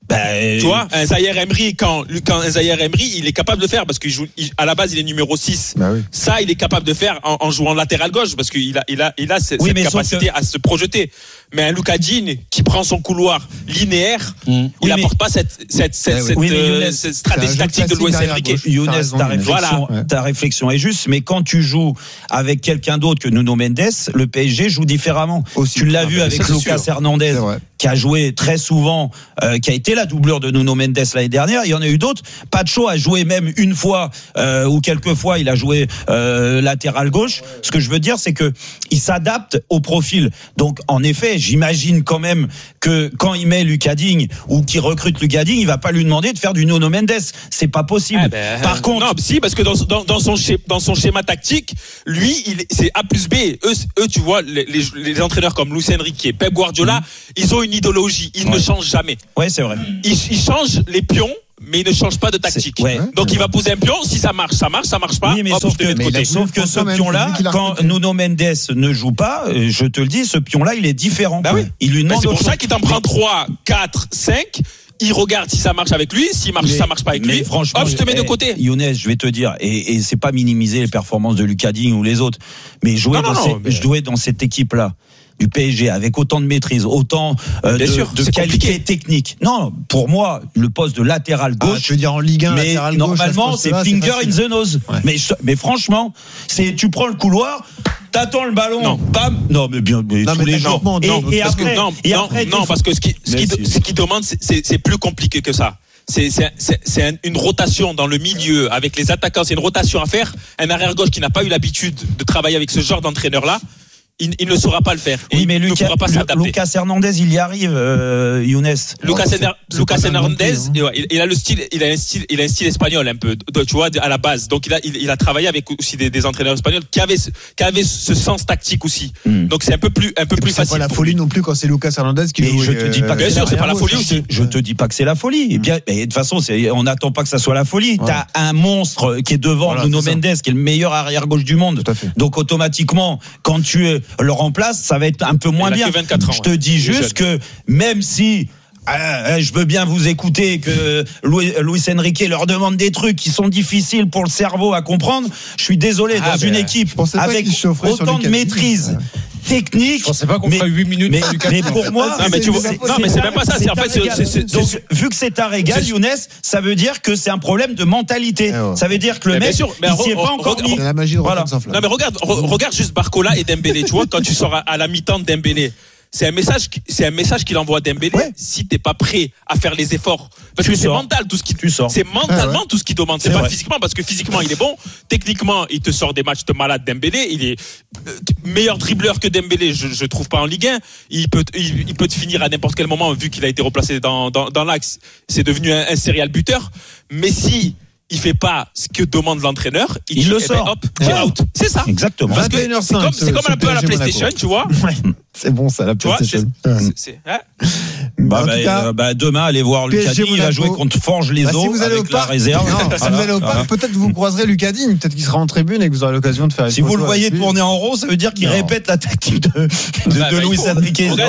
Ben, tu vois, un Zaïre Emery, quand, quand un Zaïre Emery, il est capable de faire, parce qu'il joue, il, à la base, il est numéro six. Bah oui. Ça, il est capable de faire en, en jouant latéral gauche, parce qu'il a, il a, il a cette, oui, cette capacité que... à se projeter. Mais un Luka Digne, qui prend son couloir linéaire, mmh. il oui, n'apporte mais... pas cette, cette, cette, cette, oui, euh, Younes, cette stratégie tactique de Luis Enrique. Younes, ta réflexion, voilà. ta réflexion est juste, mais quand tu joues avec quelqu'un d'autre que Nuno Mendes, le P S G joue différemment. Aussi, tu l'as vu avec Lucas Hernandez, qui a joué très souvent, euh, qui a été la doublure de Nuno Mendes l'année dernière. Il y en a eu d'autres. Pacho a joué même une fois euh, ou quelques fois, il a joué euh, latéral gauche. Ce que je veux dire, c'est que il s'adapte au profil. Donc, en effet, j'imagine quand même que quand il met Lucas Digne ou qu'il recrute Lucas Digne, il va pas lui demander de faire du Nuno Mendes. C'est pas possible. Ah ben, Par contre, non, si, parce que dans, dans, dans son schéma, dans son schéma tactique, lui, il, c'est A plus B. Eux, eux, tu vois, les, les, les entraîneurs comme Luis Enrique, Pep Guardiola, mmh. ils ont une idéologie. Ils ouais. ne changent jamais. Ouais, c'est vrai. Ils, ils changent les pions, mais il ne change pas de tactique. Ouais, donc il va poser un pion, si ça marche, ça marche, ça marche pas. Oui, mais hop, sauf que, mais sauf que ce pion-là, quand Nuno Mendes ne joue pas, je te le dis, ce pion-là, il est différent. Bah oui. Il lui demande. Bah c'est pour ça qu'il t'en prend trois, quatre, cinq. Il regarde si ça marche avec lui, si marche, mais, ça marche pas avec lui. Franchement, hop, je te mets de côté. Younes, je vais te dire, et, et c'est pas minimiser les performances de Lucas Digne ou les autres, mais jouer, non, dans, non, ces, non, mais... jouer dans cette équipe-là du P S G avec autant de maîtrise, autant euh, de, sûr, de qualité compliqué. technique. Non, pour moi, le poste de latéral gauche. Ah, je veux dire en Ligue un, mais latéral normalement, gauche, c'est finger in the nose. Ouais. Mais mais franchement, c'est tu prends le couloir. T'attends le ballon, non. bam, non mais bien, mais non, tous mais les jours. Non, et, et après, que, non, et non, après, non, parce que ce qui, ce qui, ce qui demande, c'est, c'est, c'est plus compliqué que ça. C'est, c'est, c'est, c'est une rotation dans le milieu avec les attaquants. C'est une rotation à faire. Un arrière gauche qui n'a pas eu l'habitude de travailler avec ce genre d'entraîneur-là, il, il ne saura pas le faire. Oui, mais il Lucas, ne pourra pas s'adapter. Lucas Hernandez, il y arrive, euh, Younes. Lucas, oh, Herna, Lucas Hernandez, hein. il, il a le style, il a un style, il a un style espagnol un peu, tu vois, à la base. Donc il a, il, il a travaillé avec aussi des, des entraîneurs espagnols qui avaient, qui avaient ce sens tactique aussi. Mm. Donc c'est un peu plus, un peu plus c'est facile. C'est pas la folie non plus quand c'est Lucas Hernandez qui joue. Je te dis pas bien sûr, c'est pas la folie aussi. Je te dis pas que c'est la folie. Et bien, et de toute façon, c'est, on n'attend pas que ça soit la folie. Ouais. T'as un monstre qui est devant voilà, Nuno Mendes, qui est le meilleur arrière gauche du monde. Donc automatiquement, quand tu le remplaces, ça va être un peu moins bien. vingt-quatre ans, je te dis ouais. juste que même si euh, je veux bien vous écouter que Luis, Luis Enrique leur demande des trucs qui sont difficiles pour le cerveau à comprendre, je suis désolé, ah dans ben, une équipe avec autant de maîtrise ouais. technique. Je pensais pas qu'on ferait huit minutes. Mais, mais pour moi, non mais, tu vois, c'est, non, mais c'est même pas ça. C'est en fait, c'est, c'est, c'est, donc, vu que c'est un régal, Younes, ça veut dire que c'est un problème de mentalité. Oh. Ça veut dire que le mais mec, sûr, mais il s'y est pas encore mis. C'est la magie de voilà. Non mais regarde, re, regarde juste Barcola et Dembélé. Tu vois, quand tu sors à, à la mi-temps de Dembélé. C'est un message, c'est un message qu'il envoie à Dembélé. Ouais. Si t'es pas prêt à faire les efforts, parce tu que sors. c'est mental tout ce qui, tu sors. c'est mentalement ah ouais. tout ce qu'il demande. C'est, c'est pas vrai. physiquement, parce que physiquement il est bon. Techniquement, il te sort des matchs de malade. Dembélé, il est meilleur dribbleur que Dembélé. Je, je trouve pas en Ligue un. Il peut, il, il peut te finir à n'importe quel moment vu qu'il a été replacé dans, dans, dans l'axe. C'est devenu un, un serial buteur. Mais si il fait pas ce que demande l'entraîneur, il, il dit, le eh sort. Ben, hop, c'est ouais. out. C'est ça. Exactement. Parce que c'est comme, c'est comme un peu à la PlayStation, tu vois. Ouais. C'est bon ça, la PlayStation. Tu vois, c'est, c'est, c'est, hein bah, bah, cas, bah, demain, allez voir Lucas Digne. Il va jouer contre Forge les Eaux bah, si avec la réserve. Non, si vous allez au parc, peut-être vous croiserez Lucas Digne. Peut-être qu'il sera en tribune et que vous aurez l'occasion de faire. Si vous le voyez tourner en rond, ça veut dire qu'il répète la tactique de de Luis Enrique. Regarde,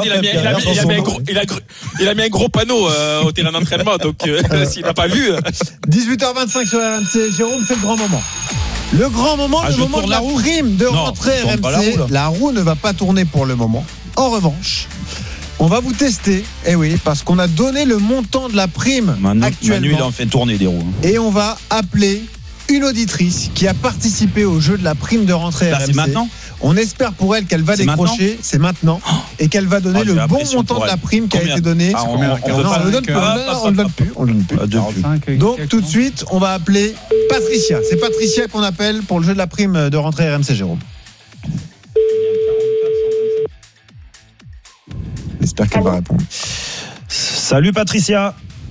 il a mis un gros panneau au terrain d'entraînement. Donc s'il n'a pas vu. dix-huit heures vingt-cinq sur R M C. Jérôme fait le grand moment. Le grand moment, ah, le moment de la roue. prime de non, rentrée R M C. La roue, la roue ne va pas tourner pour le moment. En revanche, on va vous tester. Eh oui, parce qu'on a donné le montant de la prime Manu, actuellement. Manu, il en fait tourner des roues. Et on va appeler une auditrice qui a participé au jeu de la prime de rentrée Là, R M C. C'est maintenant. On espère pour elle qu'elle va c'est décrocher, maintenant c'est maintenant, et qu'elle va donner ah, le bon montant de la prime qui a été donné. Ah, on, on, on, on, non, on le donne plus, on le donne plus, on le donne plus. quarante-cinq, donc tout de suite, on va appeler Patricia. C'est Patricia qu'on appelle pour le jeu de la prime de rentrée R M C, Jérôme. J'espère qu'elle va répondre. Salut Patricia.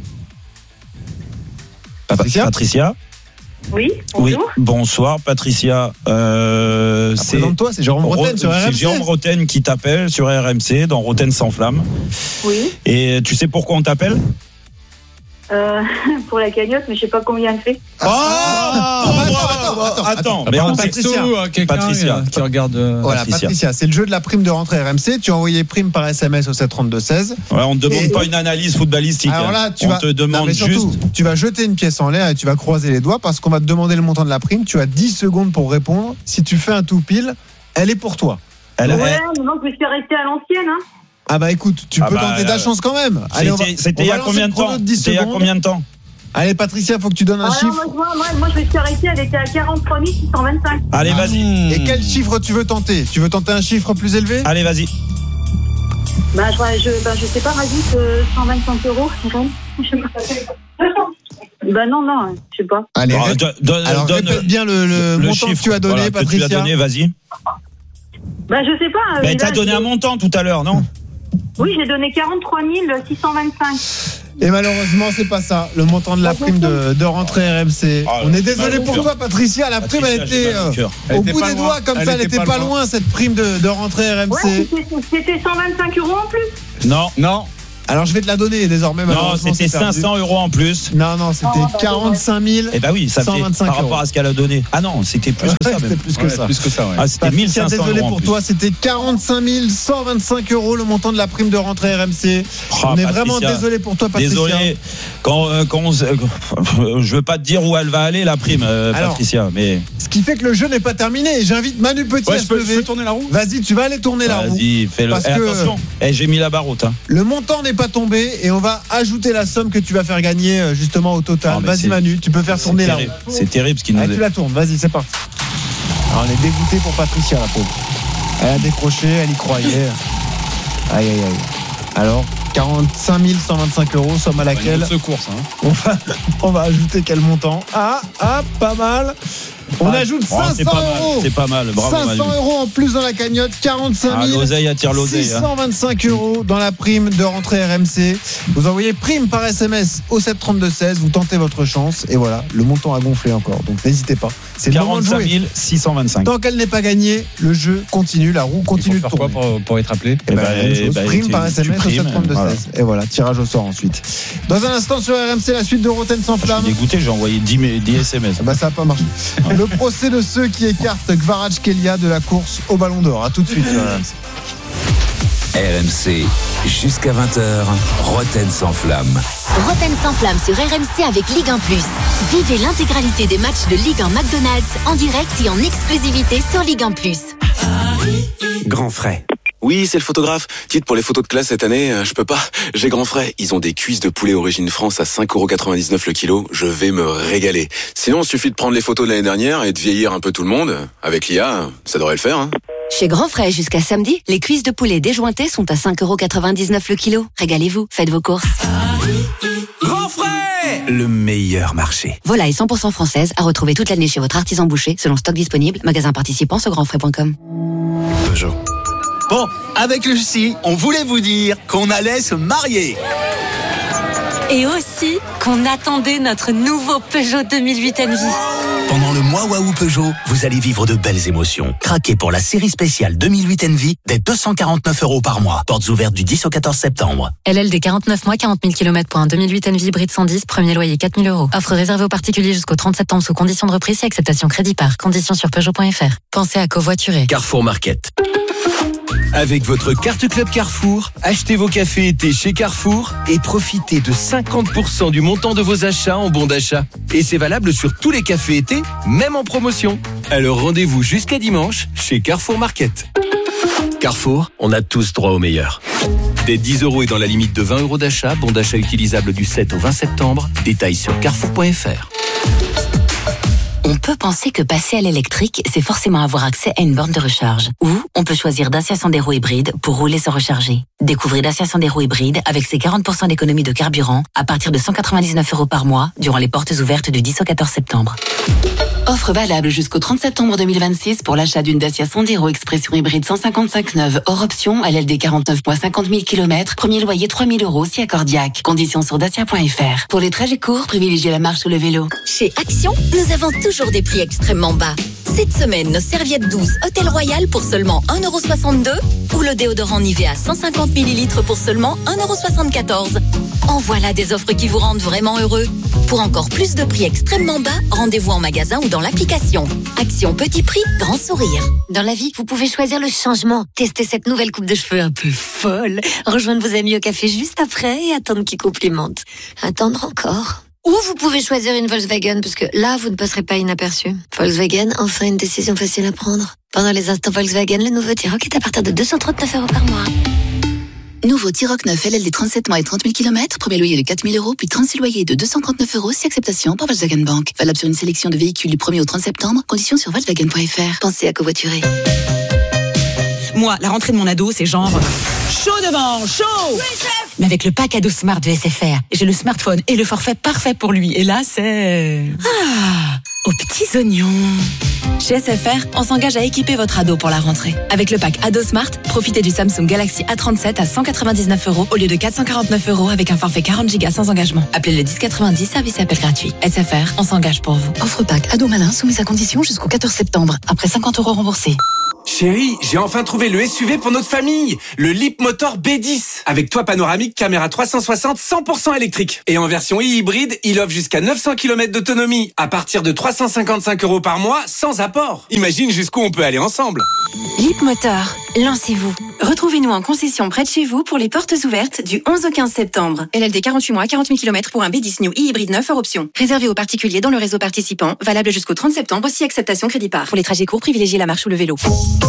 Patricia. Patricia. Oui, bonjour. Oui, bonsoir Patricia. Euh, c'est Présente-toi, c'est Jérôme Roten sur R M C. C'est Jérôme Roten qui t'appelle sur R M C dans Roten sans flamme. Oui. Et tu sais pourquoi on t'appelle ? Euh, pour la cagnotte, mais je sais pas combien elle fait. Oh, attends, attends, attends, mais on Patricia, Patricia qui regarde. Voilà, Patricia, c'est le jeu de la prime de rentrée R M C. Tu as envoyé prime par S M S au sept trente-deux seize. Ouais, on ne demande et... pas une analyse footballistique. Alors là, tu on vas... te demande non, surtout, juste. Tu vas jeter une pièce en l'air et tu vas croiser les doigts parce qu'on va te demander le montant de la prime. Tu as dix secondes pour répondre. Si tu fais un tout pile, elle est pour toi. Elle ouais, elle... non, je suis restée à l'ancienne. Hein. Ah bah écoute, tu ah peux bah, tenter euh... ta chance quand même. Allez, va... C'était il y a combien de temps C'était il y a combien de temps Allez Patricia, faut que tu donnes un ah chiffre. Non, moi, moi, moi je me suis arrêtée, elle était à quarante-trois mille six cent vingt-cinq. Allez, vas-y. Et quel chiffre tu veux tenter? Tu veux tenter un chiffre plus élevé? Allez, vas-y. Bah je, je, bah, je sais pas, rajoute euh, cent vingt-cinq euros. Je sais pas. Bah non, non, je sais pas. Allez, bon, rép... donne, alors donne répète bien le, le, le montant chiffre, que tu as donné, voilà, Patricia. Que tu as donné, vas-y. Bah je sais pas. Bah t'as donné un montant tout à l'heure, non? Oui, j'ai donné quarante-trois mille six cent vingt-cinq. Et malheureusement, c'est pas ça. Le montant de la prime de, de rentrée R M C. Ah, on est désolé pour toi, Patricia. La prime, Patricia, elle était euh, elle au était bout des doigts, comme elle ça. Elle était pas, pas loin, loin, cette prime de, de rentrée R M C. Ouais, c'était cent vingt-cinq euros en plus. Non, non. Alors je vais te la donner désormais. Non, c'était cinq cents euros en plus. Non, non, c'était oh, quarante-cinq mille. Eh ben oui, ça fait par rapport à ce qu'elle a donné. Ah non, c'était plus que ça. C'était plus que ouais, ça. Plus que ça. Ouais. Ah, c'était mille cinq cents euros. Désolé pour toi, c'était quarante-cinq mille cent vingt-cinq euros le montant de la prime de rentrée R M C. Oh, on est Patricia, vraiment désolé pour toi, Patricia. Désolé. Quand, euh, quand on, euh, je veux pas te dire où elle va aller la prime, euh, Alors, Patricia, mais ce qui fait que le jeu n'est pas terminé. J'invite Manu Petit ouais, à se lever. Je peux tourner la roue. Vas-y, tu vas aller tourner la roue. Vas-y, fais-le. Parce que attention. Eh, j'ai mis la barre haute. Le montant n'est pas tombé et on va ajouter la somme que tu vas faire gagner justement au total. Non, vas-y Manu, tu peux faire tourner la roue. C'est terrible ce qu'il nous dit. Tu la tournes, vas-y, c'est parti. Alors, on est dégoûté pour Patricia, la pauvre. Elle a décroché, elle y croyait. Aïe, aïe, aïe. Alors, quarante-cinq mille cent vingt-cinq euros, somme à laquelle secours, ça, hein. on, va, on va ajouter quel montant? Ah, ah, pas mal. On ah, ajoute cinq cents c'est pas euros. Mal, c'est pas mal, bravo. cinq cents Manu. euros en plus dans la cagnotte, quarante-cinq mille six cent vingt-cinq hein. euros dans la prime de rentrée R M C. Vous envoyez prime par S M S au sept trente-deux seize, vous tentez votre chance et voilà, le montant a gonflé encore. Donc n'hésitez pas. C'est quarante-cinq mille six cent vingt-cinq. Tant qu'elle n'est pas gagnée, le jeu continue, la roue continue de tourner. Quoi pour, pour être appelé et, et, bah, et bah, prime par S M S au sept trente-deux seize. Voilà. Et voilà, tirage au sort ensuite. Dans un instant sur R M C, la suite de Roten sans flamme. Je suis dégoûté, j'ai envoyé dix S M S. Bah ça n'a pas marché. Le procès de ceux qui écartent Kvaratskhelia de la course au Ballon d'Or. A tout de suite sur R M C. R M C, jusqu'à vingt heures, Roten sans flamme. Roten sans flamme sur R M C avec Ligue un plus. Vivez l'intégralité des matchs de Ligue un McDonald's en direct et en exclusivité sur Ligue un plus. Grand frais. Oui, c'est le photographe. Dites, pour les photos de classe cette année, euh, je peux pas. J'ai grand frais. Ils ont des cuisses de poulet origine France à cinq euros quatre-vingt-dix-neuf le kilo. Je vais me régaler. Sinon, il suffit de prendre les photos de l'année dernière et de vieillir un peu tout le monde. Avec l'I A, ça devrait le faire, hein. Chez Grand Frais, jusqu'à samedi, les cuisses de poulet déjointées sont à cinq euros quatre-vingt-dix-neuf le kilo. Régalez-vous, faites vos courses. Grand Frais, le meilleur marché. Volaille cent pour cent française à retrouver toute l'année chez votre artisan boucher, selon stock disponible. Magasin participant sur grand frais point com. Peugeot. Bon, avec Lucie, on voulait vous dire qu'on allait se marier. Et aussi qu'on attendait notre nouveau Peugeot deux mille huit Envy. Pendant le mois Waouh Peugeot, vous allez vivre de belles émotions. Craquez pour la série spéciale deux mille huit Envy dès deux cent quarante-neuf euros par mois. Portes ouvertes du dix au quatorze septembre. L L D quarante-neuf mois, quarante mille kilomètres pour un deux mille huit Envy hybride cent dix, premier loyer quatre mille euros. Offre réservée aux particuliers jusqu'au trente septembre sous conditions de reprise et acceptation crédit par. Conditions sur Peugeot point F R. Pensez à covoiturer. Carrefour Market. Avec votre carte Club Carrefour, achetez vos cafés été chez Carrefour et profitez de cinquante pour cent du montant de vos achats en bons d'achat. Et c'est valable sur tous les cafés été, même en promotion. Alors rendez-vous jusqu'à dimanche chez Carrefour Market. Carrefour, on a tous droit au meilleur. Dès dix euros et dans la limite de vingt euros d'achat, bon d'achat utilisable du sept au vingt septembre. Détails sur carrefour point F R. On peut penser que passer à l'électrique, c'est forcément avoir accès à une borne de recharge. Ou on peut choisir Dacia Sandero hybride pour rouler sans recharger. Découvrez Dacia Sandero hybride avec ses quarante pour cent d'économie de carburant à partir de cent quatre-vingt-dix-neuf euros par mois durant les portes ouvertes du dix au quatorze septembre. Offre valable jusqu'au trente septembre deux mille vingt-six pour l'achat d'une Dacia Sandero Expression hybride cent cinquante-cinq neuve hors option à L L D quarante-neuf mois cinquante mille kilomètres, premier loyer trois mille euros si accordiaque. Conditions sur dacia point F R. Pour les trajets courts, privilégiez la marche ou le vélo. Chez Action, nous avons toujours des prix extrêmement bas. Cette semaine, nos serviettes douces Hôtel Royal pour seulement un euro soixante-deux ou le déodorant Nivea cent cinquante millilitres pour seulement un euro soixante-quatorze. En voilà des offres qui vous rendent vraiment heureux. Pour encore plus de prix extrêmement bas, rendez-vous en magasin ou dans l'application. Action petit prix, grand sourire. Dans la vie, vous pouvez choisir le changement. Tester cette nouvelle coupe de cheveux un peu folle. Rejoindre vos amis au café juste après et attendre qu'ils complimentent. Attendre encore. Ou vous pouvez choisir une Volkswagen, parce que là, vous ne passerez pas inaperçu. Volkswagen, enfin une décision facile à prendre. Pendant les instants Volkswagen, le nouveau T-Roc est à partir de deux cent trente-neuf euros par mois. Nouveau T-Roc neuf L L D trente-sept mois et trente mille kilomètres, premier loyer de quatre mille euros, puis trente-six loyers de deux cent trente-neuf euros, si acceptation par Volkswagen Bank. Valable sur une sélection de véhicules du premier au trente septembre, conditions sur Volkswagen point F R. Pensez à covoiturer. Moi, la rentrée de mon ado, c'est genre chaud devant, chaud. Oui, chef. Mais avec le pack ado Smart de S F R, j'ai le smartphone et le forfait parfait pour lui. Et là, c'est ah, aux petits oignons. Chez S F R, on s'engage à équiper votre ado pour la rentrée. Avec le pack Ado Smart, profitez du Samsung Galaxy A trente-sept à cent quatre-vingt-dix-neuf euros au lieu de quatre cent quarante-neuf euros avec un forfait quarante gigas sans engagement. Appelez le dix quatre-vingt-dix, service et appel gratuit. S F R, on s'engage pour vous. Offre pack Ado Malin soumise à condition jusqu'au quatorze septembre. Après cinquante euros remboursés. Chérie, j'ai enfin trouvé le S U V pour notre famille, le Leapmotor B dix. Avec toit panoramique, caméra trois cent soixante, cent pour cent électrique. Et en version e-hybride, il offre jusqu'à neuf cents kilomètres d'autonomie, à partir de trois cent cinquante-cinq euros par mois, sans apport. Imagine jusqu'où on peut aller ensemble. Leapmotor, lancez-vous. Retrouvez-nous en concession près de chez vous pour les portes ouvertes du onze au quinze septembre. L L D quarante-huit mois, quarante mille kilomètres pour un B dix New e-hybride neuf hors option. Réservé aux particuliers dans le réseau participant, valable jusqu'au trente septembre, si acceptation crédit par. Pour les trajets courts, privilégiez la marche ou le vélo.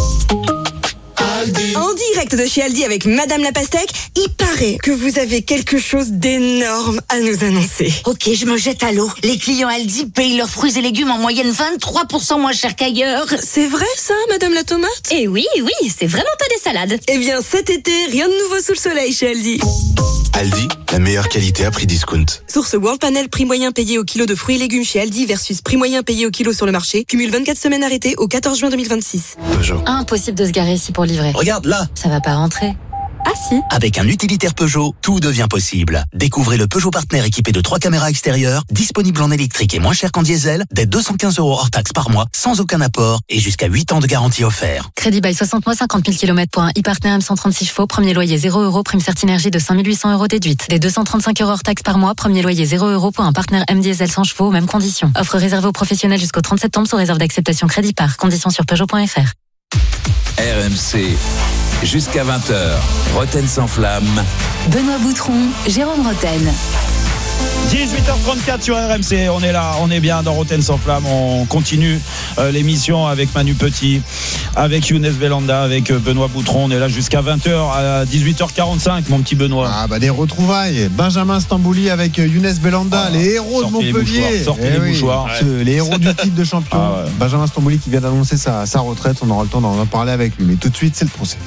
En direct de chez Aldi avec Madame la Pastèque, il paraît que vous avez quelque chose d'énorme à nous annoncer. Ok, je me jette à l'eau. Les clients Aldi payent leurs fruits et légumes en moyenne vingt-trois pour cent moins cher qu'ailleurs. C'est vrai ça, Madame la Tomate? Eh oui, oui, c'est vraiment pas des salades. Eh bien, cet été, rien de nouveau sous le soleil chez Aldi. Aldi, la meilleure qualité à prix discount. Source World Panel, prix moyen payé au kilo de fruits et légumes chez Aldi versus prix moyen payé au kilo sur le marché. Cumule vingt-quatre semaines arrêtées au quatorze juin deux mille vingt-six. Peugeot. Impossible de se garer ici pour livrer. Regarde là. Ça va pas rentrer. Ah si. Avec un utilitaire Peugeot, tout devient possible. Découvrez le Peugeot Partner équipé de trois caméras extérieures, disponible en électrique et moins cher qu'en diesel, dès deux cent quinze euros hors taxe par mois, sans aucun apport et jusqu'à huit ans de garantie offert. Crédit bail soixante mois, cinquante mille kilomètres pour un e-Partner M cent trente-six chevaux, premier loyer zéro euros, prime Certinergie de cinq mille huit cents euros déduite. Dès deux cent trente-cinq euros hors taxe par mois, premier loyer zéro euros pour un Partner M diesel cent chevaux, mêmes conditions. Offre réservée aux professionnels jusqu'au trente septembre sous réserve d'acceptation crédit par. Conditions sur Peugeot point F R. R M C. Jusqu'à vingt heures, Roten sans flamme. Benoît Boutron, Jérôme Roten. dix-huit heures trente-quatre sur R M C, on est là, on est bien dans Roten sans flamme, on continue euh, l'émission avec Manu Petit, avec Younes Belanda, avec euh, Benoît Boutron, on est là jusqu'à vingt heures, à dix-huit heures quarante-cinq mon petit Benoît. Ah bah des retrouvailles, Benjamin Stambouli avec Younes Belanda, ah, les héros de Montpellier, sortez eh les oui, mouchoirs, ouais. Les héros du titre de champion. Ah, ouais. Benjamin Stambouli qui vient d'annoncer sa, sa retraite, on aura le temps d'en parler avec lui, mais tout de suite c'est le procès.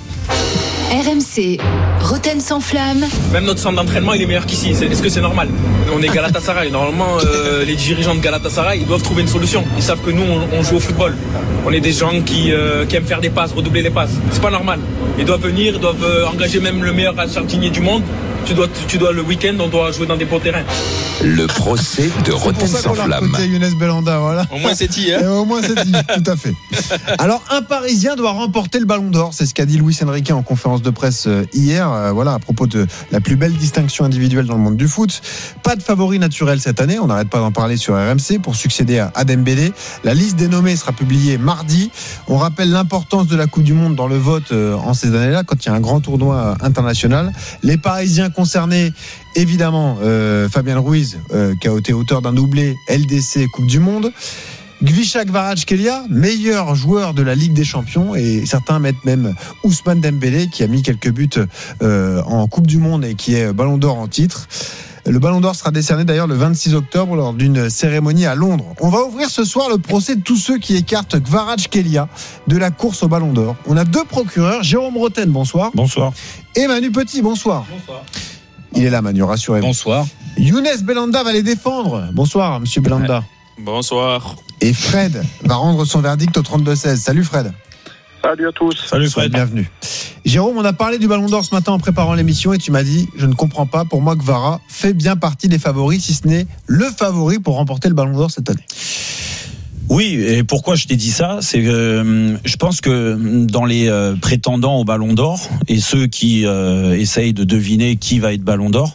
R M C, Roten sans flamme. Même notre centre d'entraînement il est meilleur qu'ici. Est-ce que c'est normal? On est Galatasaray. Normalement, euh, les dirigeants de Galatasaray ils doivent trouver une solution. Ils savent que nous on, on joue au football. On est des gens qui, euh, qui aiment faire des passes, redoubler les passes. C'est pas normal. Ils doivent venir, ils doivent euh, engager même le meilleur jardinier du monde. Tu dois, tu dois le week-end, on doit jouer dans des beaux terrains. Le procès de Roten sans flamme. Younes Belanda, voilà. Au moins c'est dit. Hein. Et au moins c'est dit, tout à fait. Alors un Parisien doit remporter le Ballon d'Or, c'est ce qu'a dit Luis Enrique en conférence de presse hier. Euh, voilà, à propos de la plus belle distinction individuelle dans le monde du foot. Pas de favori naturel cette année, on n'arrête pas d'en parler sur R M C pour succéder à Dembélé. La liste des nommés sera publiée mardi. On rappelle l'importance de la Coupe du Monde dans le vote euh, en ces années-là, quand il y a un grand tournoi international. Les Parisiens concernés, évidemment, euh, Fabien Ruiz, euh, qui a été auteur d'un doublé L D C Coupe du Monde. Gvisha Kvaratskhelia, meilleur joueur de la Ligue des Champions, et certains mettent même Ousmane Dembélé qui a mis quelques buts euh, en Coupe du Monde et qui est Ballon d'Or en titre. Le Ballon d'Or sera décerné d'ailleurs le vingt-six octobre lors d'une cérémonie à Londres. On va ouvrir ce soir le procès de tous ceux qui écartent Kvaratskhelia de la course au Ballon d'Or. On a deux procureurs, Jérôme Roten, bonsoir. Bonsoir. Et Manu Petit, bonsoir. Bonsoir. Il est là, Manu, rassurez-vous. Bonsoir. Younes Belanda va les défendre. Bonsoir, monsieur Belanda. Bonsoir. Et Fred va rendre son verdict au trente-deux seize. Salut Fred. Salut à tous. Salut Fred. Bienvenue. Jérôme, on a parlé du Ballon d'Or ce matin en préparant l'émission et tu m'as dit, je ne comprends pas, pour moi Kvara fait bien partie des favoris, si ce n'est le favori pour remporter le Ballon d'Or cette année. Oui, et pourquoi je t'ai dit ça, c'est que euh, je pense que dans les euh, prétendants au Ballon d'Or et ceux qui euh, essayent de deviner qui va être Ballon d'Or,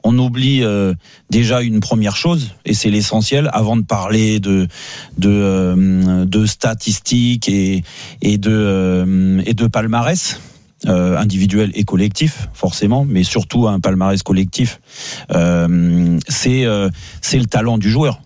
on oublie euh, déjà une première chose, et c'est l'essentiel, avant de parler de de, euh, de statistiques et et de euh, et de palmarès. Euh, individuel et collectif forcément, mais surtout un palmarès collectif. Euh, c'est euh, c'est le talent du joueur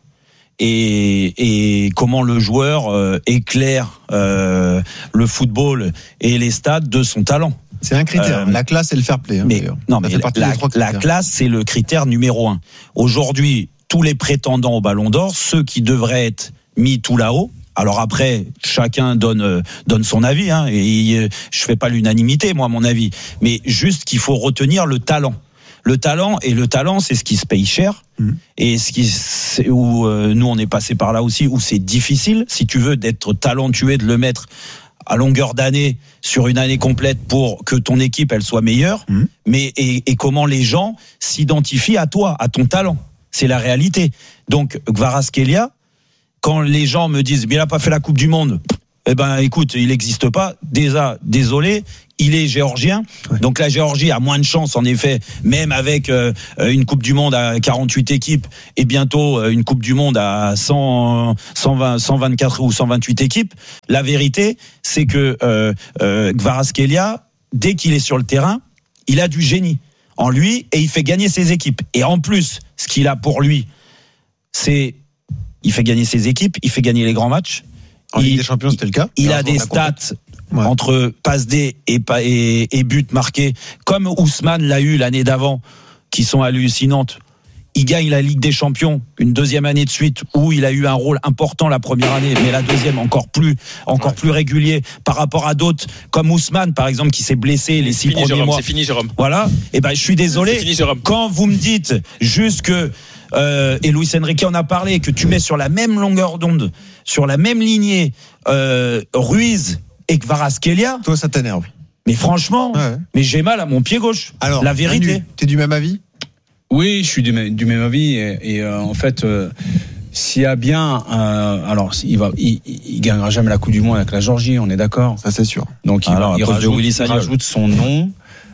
et, et comment le joueur euh, éclaire euh, le football et les stades de son talent. C'est un critère. Euh, la classe et le fair play. Hein, mais non, mais la, la, la classe c'est le critère numéro un. Aujourd'hui, tous les prétendants au Ballon d'Or, ceux qui devraient être mis tout là-haut. Alors après, chacun donne euh, donne son avis, hein, et euh, je fais pas l'unanimité, moi, mon avis, mais juste qu'il faut retenir le talent. Le talent et le talent, c'est ce qui se paye cher, mmh. et ce qui c'est où euh, nous on est passé par là aussi, où c'est difficile, si tu veux, d'être talentueux, de le mettre à longueur d'année sur une année complète pour que ton équipe elle soit meilleure, mmh. mais et, et comment les gens s'identifient à toi, à ton talent, c'est la réalité. Donc Kvaratskhelia, quand les gens me disent mais il a pas fait la Coupe du Monde, eh ben écoute, il n'existe pas. Déjà, désolé, il est géorgien. Ouais. Donc la Géorgie a moins de chance en effet, même avec euh, une Coupe du Monde à quarante-huit équipes et bientôt euh, une Coupe du Monde à cent, cent vingt, cent vingt-quatre ou cent vingt-huit équipes. La vérité, c'est que euh, euh, Kvaratskhelia, dès qu'il est sur le terrain, il a du génie en lui et il fait gagner ses équipes. Et en plus, ce qu'il a pour lui, c'est il fait gagner ses équipes, il fait gagner les grands matchs. En Ligue des Champions, c'était le cas. Il a des stats ouais. entre passe D et, et, et buts marqués, comme Ousmane l'a eu l'année d'avant, qui sont hallucinantes. Il gagne la Ligue des Champions une deuxième année de suite où il a eu un rôle important la première année, mais la deuxième encore plus, encore ouais. plus régulier par rapport à d'autres comme Ousmane par exemple qui s'est blessé les six fini, premiers Jérôme, mois. C'est fini, Jérôme. Voilà. Et ben je suis désolé. C'est fini, Jérôme. Quand vous me dites juste que Euh, et Luis Enrique en a parlé, que tu mets sur la même longueur d'onde, sur la même lignée, euh, Ruiz et Kvaratskhelia. Toi, ça t'énerve. Mais franchement, ouais. mais j'ai mal à mon pied gauche. Alors, la vérité. Manu, t'es du même avis ? Oui, je suis du même, du même avis. Et, et euh, en fait, euh, s'il y a bien, euh, alors il va, il, il gagnera jamais la Coupe du Monde avec la Géorgie, on est d'accord. Ça c'est sûr. Donc il, alors, va, il, rajoute, il rajoute son nom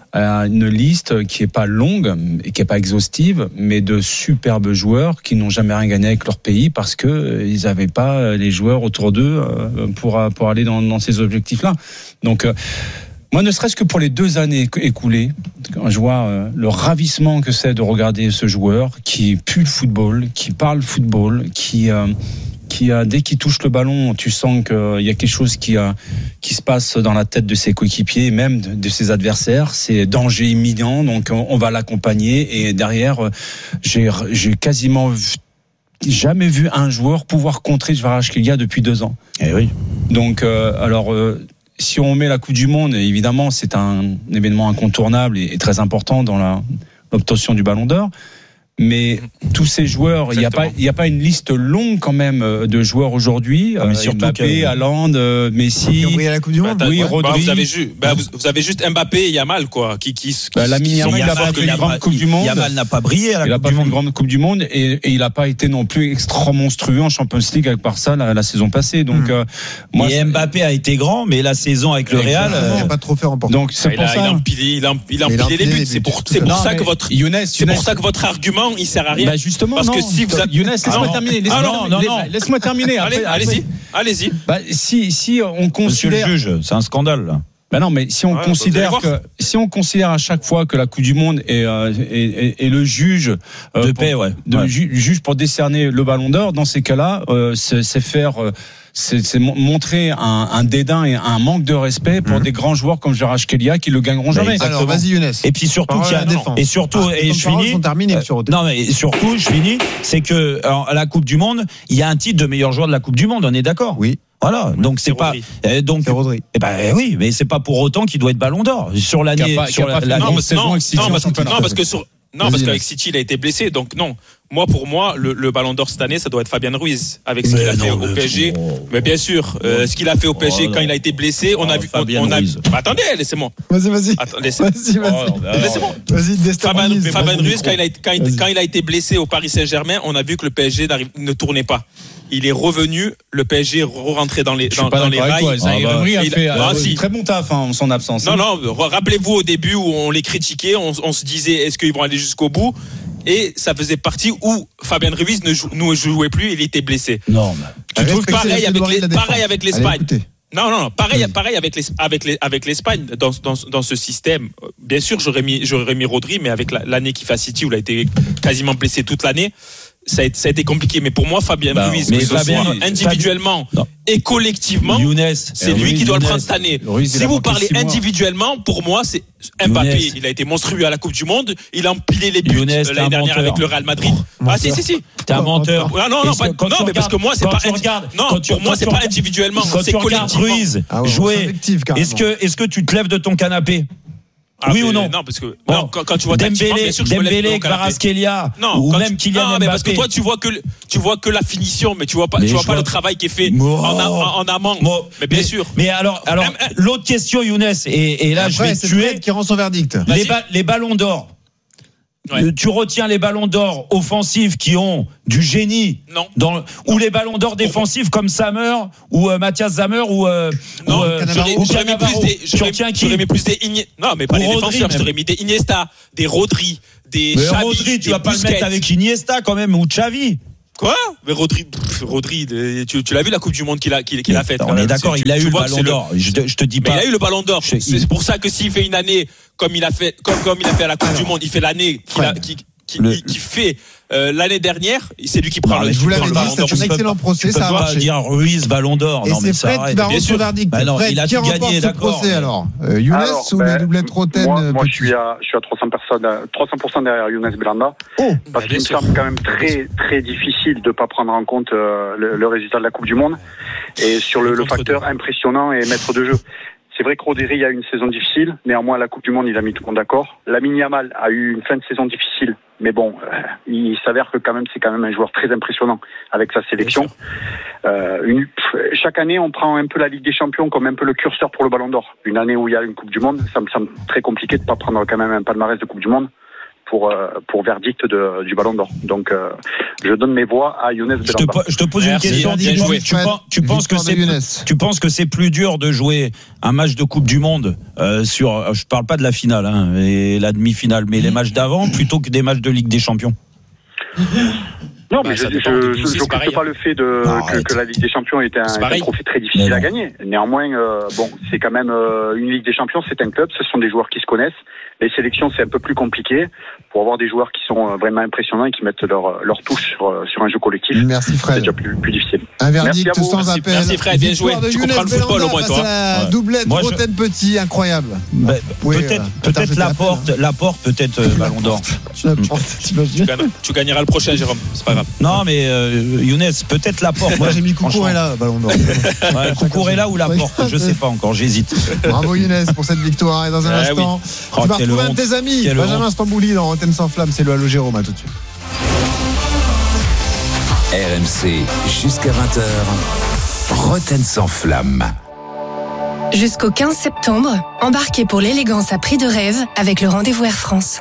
à une liste qui est pas longue et qui est pas exhaustive, mais de superbes joueurs qui n'ont jamais rien gagné avec leur pays parce que ils n'avaient pas les joueurs autour d'eux pour pour aller dans, dans ces objectifs-là. Donc moi, ne serait-ce que pour les deux années écoulées, quand je vois euh, le ravissement que c'est de regarder ce joueur qui pue le football, qui parle football, qui euh, qui a, dès qu'il touche le ballon, tu sens qu'il y a quelque chose qui, a, qui se passe dans la tête de ses coéquipiers, même de, de ses adversaires. C'est danger imminent, donc on, on va l'accompagner. Et derrière, j'ai, j'ai quasiment vu, jamais vu un joueur pouvoir contrer Kvaratskhelia depuis deux ans. Eh oui. Donc, euh, alors, euh, si on met la Coupe du Monde, évidemment, c'est un événement incontournable et, et très important dans la, l'obtention du Ballon d'Or. Mais tous ces joueurs, il n'y a pas, il y a pas une liste longue quand même de joueurs aujourd'hui. Ah, mais surtout Mbappé, Haaland, euh, Messi. Qui a la Coupe du Monde. Bah, oui, ouais. Rodri. Bah, vous avez juste, bah, vous, vous avez juste Mbappé et Yamal quoi, qui qui. qui bah, Lamine Yamal, il n'a pas fait une grande Coupe du Monde. Yamal n'a pas brillé à la il Coupe n'a pas du fait Monde. une grande Coupe du Monde et, et il n'a pas été non plus extra monstrueux en Champions League avec Barça la, la saison passée. Donc, mmh. euh, moi, et Mbappé a été grand, mais la saison avec le Real, il n'a euh, pas de trophée remporté. Donc c'est il pour a, ça. Il a empilé, il a, il a empilé les buts. C'est pour, c'est pour ça que votre, Younes, c'est pour ça que votre argument, il sert à rien. Bah justement, parce non, que si vous avez... Younes, laisse-moi ah terminer. Laisse-moi ah non, terminer. non, non. Laisse-moi terminer. Après, allez, allez-y, allez-y. Bah, si, si on considère. Monsieur le juge, c'est un scandale là. Ben non, mais si on ouais, considère que si on considère à chaque fois que la Coupe du Monde est euh, est, est, est le juge euh, de pour, paix, ouais, de ouais. Ju, juge pour décerner le Ballon d'Or, dans ces cas-là, euh, c'est, c'est faire euh, c'est, c'est montrer un, un dédain et un manque de respect pour mmh. des grands joueurs comme Kvaratskhelia qui le gagneront jamais. Exactement. Alors vas-y Younes. Et puis surtout qu'il y a, et surtout ah, et je finis. Sont terminés, euh, non mais surtout je finis, c'est que à la Coupe du Monde, il y a un titre de meilleur joueur de la Coupe du Monde, on est d'accord? Oui. Voilà, oui, donc c'est, c'est pas euh, donc c'est Rodri. Eh ben oui, mais c'est pas pour autant qu'il doit être Ballon d'Or sur l'année pas, sur la, la non, parce, non, City, non, parce, non parce que sur non parce qu'avec City il a été blessé, donc non. Moi, pour moi, le, le Ballon d'Or cette année, ça doit être Fabien Ruiz avec ce mais qu'il a non, fait au P S G. Oh, mais bien sûr, euh, ce qu'il a fait au P S G oh, quand non. il a été blessé, on oh, a vu. Fabien on a. Ruiz. Bah, attendez, laissez-moi. Vas-y, vas-y. Attends, laissez... Vas-y, vas-y. Oh, laissez-moi. Vas-y, déstabilise. Fabien, Fabien Ruiz, quand il, a, quand, il, quand il a été blessé au Paris Saint-Germain, on a vu que le P S G ne tournait pas. Il est revenu, le P S G est rentré dans les dans, dans les rails. Ah bah, a il fait a, un si. très bon taf en son absence. Non, non. Rappelez-vous au début où on les critiquait, on, on se disait est-ce qu'ils vont aller jusqu'au bout. et ça faisait partie où Fabien Ruiz ne jou- nous jouait plus, il était blessé. Non, mais... Tu trouves pareil avec, les, pareil avec l'Espagne. Non, non, non, pareil, oui. pareil avec, les, avec, les, avec l'Espagne dans, dans, dans ce système. Bien sûr, j'aurais mis, j'aurais mis Rodri, mais avec la, l'année qu'il fait à City où il a été quasiment blessé toute l'année, ça a été, ça a été compliqué. Mais pour moi, Fabien bah, Ruiz, que ce Fabien, soit individuellement Fabien, et collectivement, Younes, c'est lui Ruiz, qui doit Younes, le prendre cette année. Ruiz, si vous parlez individuellement, pour moi, c'est Mbappé. Younes. Il a été monstrueux à la Coupe du Monde. Il a empilé les buts Younes, l'année dernière menteur. avec le Real Madrid. Oh, ah si, si, si. T'es un menteur. Ah, non, non, pas, non, mais parce que moi, c'est pas. Regardes, non, pour moi, c'est pas individuellement. C'est collectivement. Ruiz, jouer. Est-ce que, est-ce que tu te lèves de ton canapé? Ah, oui ou non? Non, parce que bon, non, quand, quand tu vois Dembélé, bien sûr, Dembélé, Kvaratskhelia, ou quand même tu, Kylian non, Mbappé. mais parce que toi, tu vois que tu vois que la finition, mais tu vois pas, mais tu vois pas vois... le travail qui est fait oh. en, a, en, en amont. Oh. Mais bien mais, sûr. Mais alors, alors, même, l'autre question, Younes, et, et là, après, je vais tuer qui rend son verdict. Les, ba- les ballons d'or. Ouais. Tu retiens les ballons d'or offensifs qui ont du génie, non. Dans, ou les ballons d'or défensifs comme Sammer ou euh, Mathias Sammer ou euh, non, ou, euh, j'aurais, ou j'aurais mis plus des, j'aurais, j'aurais mis plus des Igné... non mais pas ou les Rodri, défenseurs, même. J'aurais mis des Iniesta, des Rodri, des mais Xavi, Rodri, tu des vas pas Busquets. le mettre avec Iniesta quand même ou Xavi. Quoi? Mais Rodri, pff, Rodri, tu, tu l'as vu la Coupe du Monde qu'il a, qu'il, qu'il a faite. On est d'accord, c'est, il a eu le ballon d'or. Le... Je, te, je te dis pas. Mais il a eu le ballon d'or. Je... C'est pour ça que s'il fait une année comme il a fait, comme, comme il a fait à la Coupe Alors, du Monde, il fait l'année qu'il a, qui, qui, le... qui fait euh, l'année dernière, c'est lui qui prend non, le, je vous prend le ballon d'or. C'est un excellent procès, ça a marché. Tu peux pas dire Ruiz ballon d'or. Et non, c'est Fred qui va rendre son verdict. Bah non, Fred, il a qui tout remporte gagné, ce d'accord. procès alors euh, Younes alors, ou ben, la doublette Roten? Moi, moi je suis à, je suis à trois cents pour cent derrière Younes Belhanda. Oh, parce qu'il me semble quand même très, très difficile de pas prendre en compte euh, le, le résultat de la Coupe du Monde et sur le, le facteur impressionnant et maître de jeu. C'est vrai que Rodri a eu une saison difficile, néanmoins la Coupe du Monde il a mis tout le monde d'accord. Lamine Yamal a eu une fin de saison difficile, mais bon, euh, il s'avère que quand même c'est quand même un joueur très impressionnant avec sa sélection. Euh, une, chaque année on prend un peu la Ligue des Champions comme un peu le curseur pour le Ballon d'Or. Une année où il y a une Coupe du Monde, ça me semble très compliqué de pas prendre quand même un palmarès de Coupe du Monde pour euh, pour verdict de, du Ballon d'Or. Donc euh, je donne mes voix à Younes Belhanda. Je te, je te pose Merci, une question. Tu, tu, tu, penses, tu penses que c'est plus, tu penses que c'est plus dur de jouer un match de Coupe du Monde euh, sur, je parle pas de la finale hein, et la demi-finale, mais les matchs d'avant plutôt que des matchs de Ligue des Champions? Non, mais bah, je ne comprends pas le fait de, que, que la Ligue des Champions était un, un trophée très difficile à gagner. Néanmoins, euh, bon, c'est quand même euh, une Ligue des Champions, c'est un club, ce sont des joueurs qui se connaissent. Les sélections, c'est un peu plus compliqué pour avoir des joueurs qui sont vraiment impressionnants et qui mettent leur, leur touche sur, sur un jeu collectif. Merci Fred. C'est déjà plus, plus difficile. Un verdict sans merci, appel. Merci Fred, bien joué. Tu comprends le football au moins, toi. Ouais. Doublette, Roten je... Petit, incroyable. Bah, oui, peut-être, euh, peut-être la porte, la porte, peut-être euh, Ballon d'Or. tu, tu gagneras le prochain, Jérôme. C'est pas grave. Non, mais euh, Younes, peut-être la porte. Moi, j'ai mis Cucurella, Ballon d'Or. Ouais, Cucurella ou la porte, je sais pas encore, j'hésite. Bravo Younes pour cette victoire. Et dans un eh instant, oui. tu vas retrouver un de tes amis, Quelle Benjamin Stambouli dans Roten sans flamme. C'est le Allo Jérôme, à tout de suite. R M C jusqu'à vingt heures. Roten sans flamme. Jusqu'au quinze septembre, embarquez pour l'élégance à prix de rêve avec le rendez-vous Air France.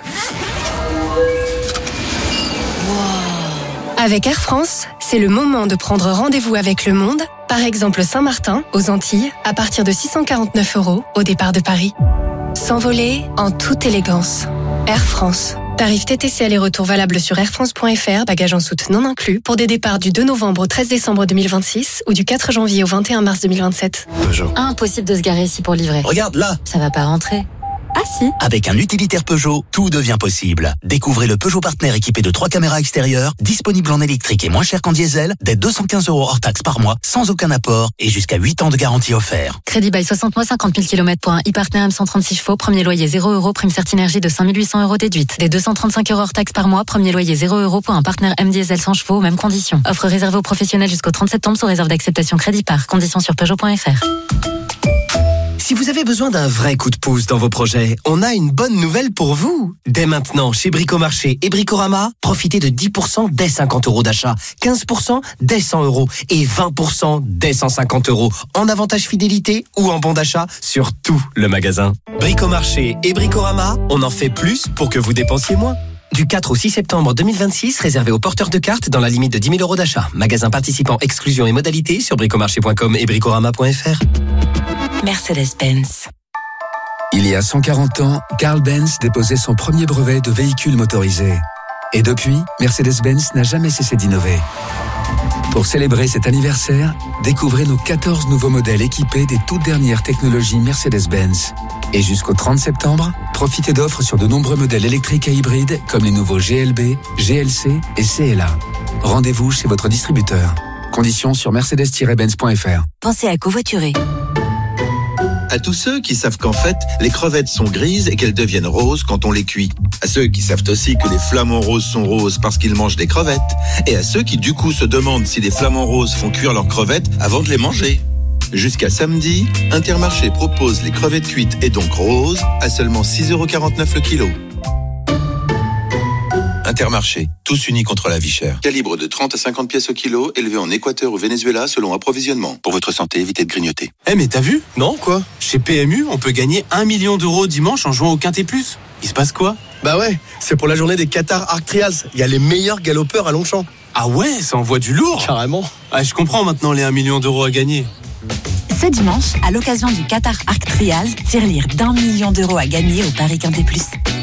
Avec Air France, c'est le moment de prendre rendez-vous avec le monde, par exemple Saint-Martin, aux Antilles, à partir de six cent quarante-neuf euros au départ de Paris. S'envoler en toute élégance. Air France. Tarif T T C aller-retour valable sur air france point f r, bagages en soute non inclus, pour des départs du deux novembre au treize décembre deux mille vingt-six ou du quatre janvier au vingt et un mars deux mille vingt-sept. Peugeot. Impossible de se garer ici pour livrer. Regarde là. Ça va pas rentrer. Ah si. Avec un utilitaire Peugeot, tout devient possible. Découvrez le Peugeot Partner équipé de trois caméras extérieures, disponible en électrique et moins cher qu'en diesel, dès deux cent quinze euros hors taxe par mois, sans aucun apport et jusqu'à huit ans de garantie offert. Crédit bail soixante mois, cinquante mille kilomètres pour un e-partner M cent trente-six chevaux, premier loyer zéro euros, prime Certinergie de cinq mille huit cents euros déduite. Dès deux cent trente-cinq euros hors taxe par mois, premier loyer zéro euros pour un partenaire M diesel cent chevaux, mêmes conditions. Offre réservée aux professionnels jusqu'au trente septembre sous réserve d'acceptation crédit par. Conditions sur peugeot point f r. Si vous avez besoin d'un vrai coup de pouce dans vos projets, on a une bonne nouvelle pour vous. Dès maintenant, chez Bricomarché et Bricorama, profitez de dix pour cent dès cinquante euros d'achat, quinze pour cent dès cent euros et vingt pour cent dès cent cinquante euros en avantage fidélité ou en bon d'achat sur tout le magasin. Bricomarché et Bricorama, on en fait plus pour que vous dépensiez moins. Du quatre au six septembre deux mille vingt-six, réservé aux porteurs de cartes dans la limite de dix mille euros d'achat. Magasin participant, exclusion et modalités sur bricomarché point com et bricorama point f r. Mercedes-Benz. Il y a cent quarante ans, Karl Benz déposait son premier brevet de véhicule motorisé. Et depuis, Mercedes-Benz n'a jamais cessé d'innover. Pour célébrer cet anniversaire, découvrez nos quatorze nouveaux modèles équipés des toutes dernières technologies Mercedes-Benz. Et jusqu'au trente septembre, profitez d'offres sur de nombreux modèles électriques et hybrides comme les nouveaux G L B, G L C et C L A. Rendez-vous chez votre distributeur. Conditions sur mercedes tiret benz point f r. Pensez à covoiturer. À tous ceux qui savent qu'en fait, les crevettes sont grises et qu'elles deviennent roses quand on les cuit. À ceux qui savent aussi que les flamants roses sont roses parce qu'ils mangent des crevettes. Et à ceux qui du coup se demandent si les flamants roses font cuire leurs crevettes avant de les manger. Jusqu'à samedi, Intermarché propose les crevettes cuites et donc roses à seulement six euros quarante-neuf le kilo. Intermarché, tous unis contre la vie chère. Calibre de trente à cinquante pièces au kilo, élevé en Équateur ou Venezuela selon approvisionnement. Pour votre santé, évitez de grignoter. Eh hey, mais t'as vu? Non, quoi? Chez P M U, on peut gagner un million d'euros dimanche en jouant au Quintet Plus. Il se passe quoi? Bah ouais, c'est pour la journée des Qatar Arc Trials. Il y a les meilleurs galopeurs à Longchamp. Ah ouais, ça envoie du lourd. Carrément. Ah, je comprends maintenant les un million d'euros à gagner. Ce dimanche, à l'occasion du Qatar Arc Trials, tirelire d'un million d'euros à gagner au Paris Quintet Plus.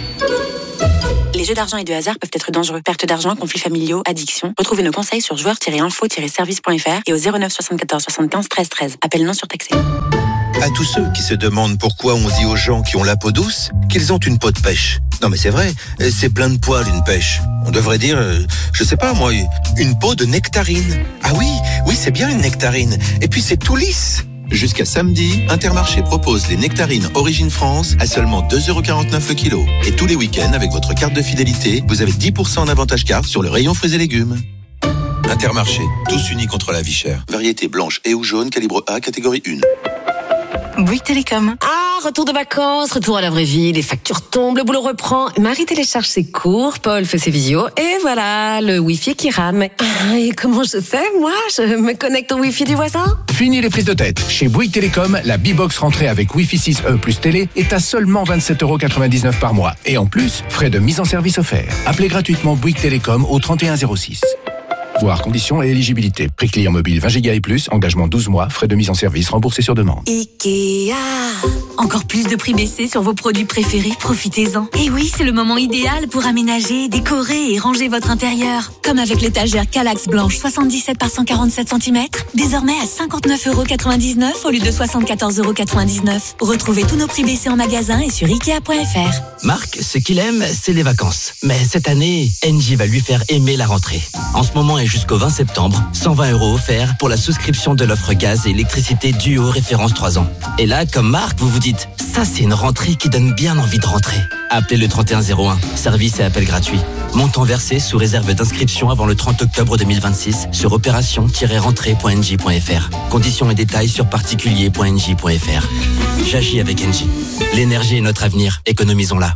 Les jeux d'argent et de hasard peuvent être dangereux. Perte d'argent, conflits familiaux, addiction. Retrouvez nos conseils sur joueurs tiret info tiret service point f r et au zéro neuf soixante-quatorze soixante-quinze treize treize. Appel non surtaxé. À tous ceux qui se demandent pourquoi on dit aux gens qui ont la peau douce qu'ils ont une peau de pêche. Non mais c'est vrai, c'est plein de poils une pêche. On devrait dire, euh, je sais pas moi, une peau de nectarine. Ah oui, oui c'est bien une nectarine. Et puis c'est tout lisse. Jusqu'à samedi, Intermarché propose les nectarines Origine France à seulement deux euros quarante-neuf le kilo. Et tous les week-ends, avec votre carte de fidélité, vous avez dix pour cent d'avantage carte sur le rayon fruits et légumes. Intermarché, tous unis contre la vie chère. Variété blanche et ou jaune, calibre A, catégorie un. Bouygues Télécom. Ah, retour de vacances, retour à la vraie vie, les factures tombent, le boulot reprend. Marie télécharge ses cours, Paul fait ses visios, et voilà, le Wi-Fi qui rame. Ah, et comment je fais, moi? Je me connecte au Wi-Fi du voisin? Fini les prises de tête. Chez Bouygues Télécom, la B-Box rentrée avec Wi-Fi six E plus télé est à seulement vingt-sept euros quatre-vingt-dix-neuf par mois. Et en plus, frais de mise en service offerts. Appelez gratuitement Bouygues Télécom au trente et un zéro six. Voir conditions et éligibilité. Prix client mobile vingt gigas et plus, engagement douze mois, frais de mise en service remboursés sur demande. Ikea. Encore plus de prix baissés sur vos produits préférés, profitez-en. Et oui, c'est le moment idéal pour aménager, décorer et ranger votre intérieur. Comme avec l'étagère Kallax blanche soixante-dix-sept par cent quarante-sept centimètres, désormais à cinquante-neuf euros quatre-vingt-dix-neuf au lieu de soixante-quatorze euros quatre-vingt-dix-neuf. Retrouvez tous nos prix baissés en magasin et sur ikea point f r. Marc, ce qu'il aime, c'est les vacances. Mais cette année, Engie va lui faire aimer la rentrée. En ce moment et jusqu'au vingt septembre, cent vingt euros offerts pour la souscription de l'offre gaz et électricité Duo référence trois ans. Et là, comme Marc, vous vous dites, ça c'est une rentrée qui donne bien envie de rentrer. Appelez le trente et un zéro un, service et appel gratuit. Montant versé sous réserve d'inscription avant le trente octobre deux mille vingt-six sur opération tiret rentrée point engie point f r. Conditions et détails sur particulier point engie point f r. J'agis avec Engie. L'énergie est notre avenir, économisons-la.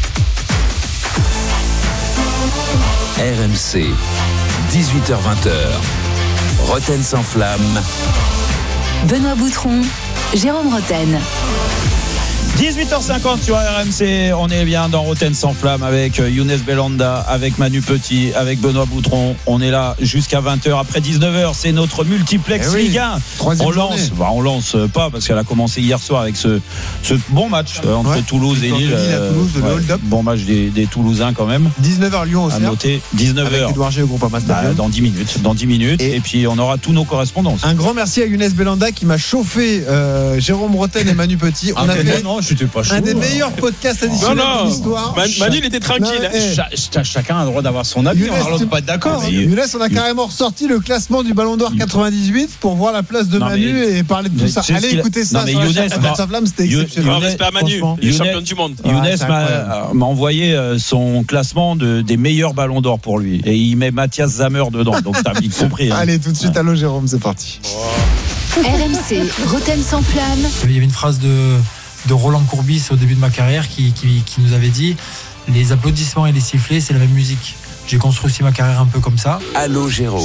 R M C, dix-huit heures vingt. Roten sans flamme. Benoît Boutron, Jérôme Roten. dix-huit heures cinquante sur R M C, on est bien dans Roten sans flamme avec Younes Belhanda, avec Manu Petit, avec Benoît Boutron. On est là jusqu'à vingt heures. Après dix-neuf heures, c'est notre multiplex eh oui, Ligue un. On lance, bah on lance pas parce qu'elle a commencé hier soir avec ce, ce bon match euh, entre ouais, Toulouse et Lille. Euh, Toulouse, de ouais, bon match des, des Toulousains quand même. dix-neuf heures Lyon aussi. À noter, dix-neuf heures. Avec Edouard G au Groupama bah, dans dix minutes. Dans dix minutes. Et, et puis on aura tous nos correspondances. Un grand merci à Younes Belhanda qui m'a chauffé euh, Jérôme Roten et Manu Petit. On ah, a fait non, j'étais pas chaud. Un des meilleurs podcasts additionnels de l'histoire. Manu, il était tranquille. Non, hey. Ch- chacun a le droit d'avoir son avis. Younes, on ne pas être d'accord. Mais Younes, on a carrément ressorti le classement du Ballon d'Or quatre-vingt-dix-huit pour voir la place de non, Manu mais... et parler de tout ça. Allez écouter ça. Non, mais Younes, sa flamme, c'était exceptionnel. Un respect à Manu, il est champion du monde. Younes m'a, m'a envoyé son classement de, des meilleurs Ballons d'Or pour lui. Et il met Mathias Zammer dedans. Donc t'as vite compris. Hein. Allez, tout de suite, allô Jérôme, c'est parti. R M C, Roten sans flamme. Il y avait une phrase de. de Roland Courbis au début de ma carrière qui, qui, qui nous avait dit les applaudissements et les sifflets c'est la même musique. J'ai construit aussi ma carrière un peu comme ça. Allô Jérôme,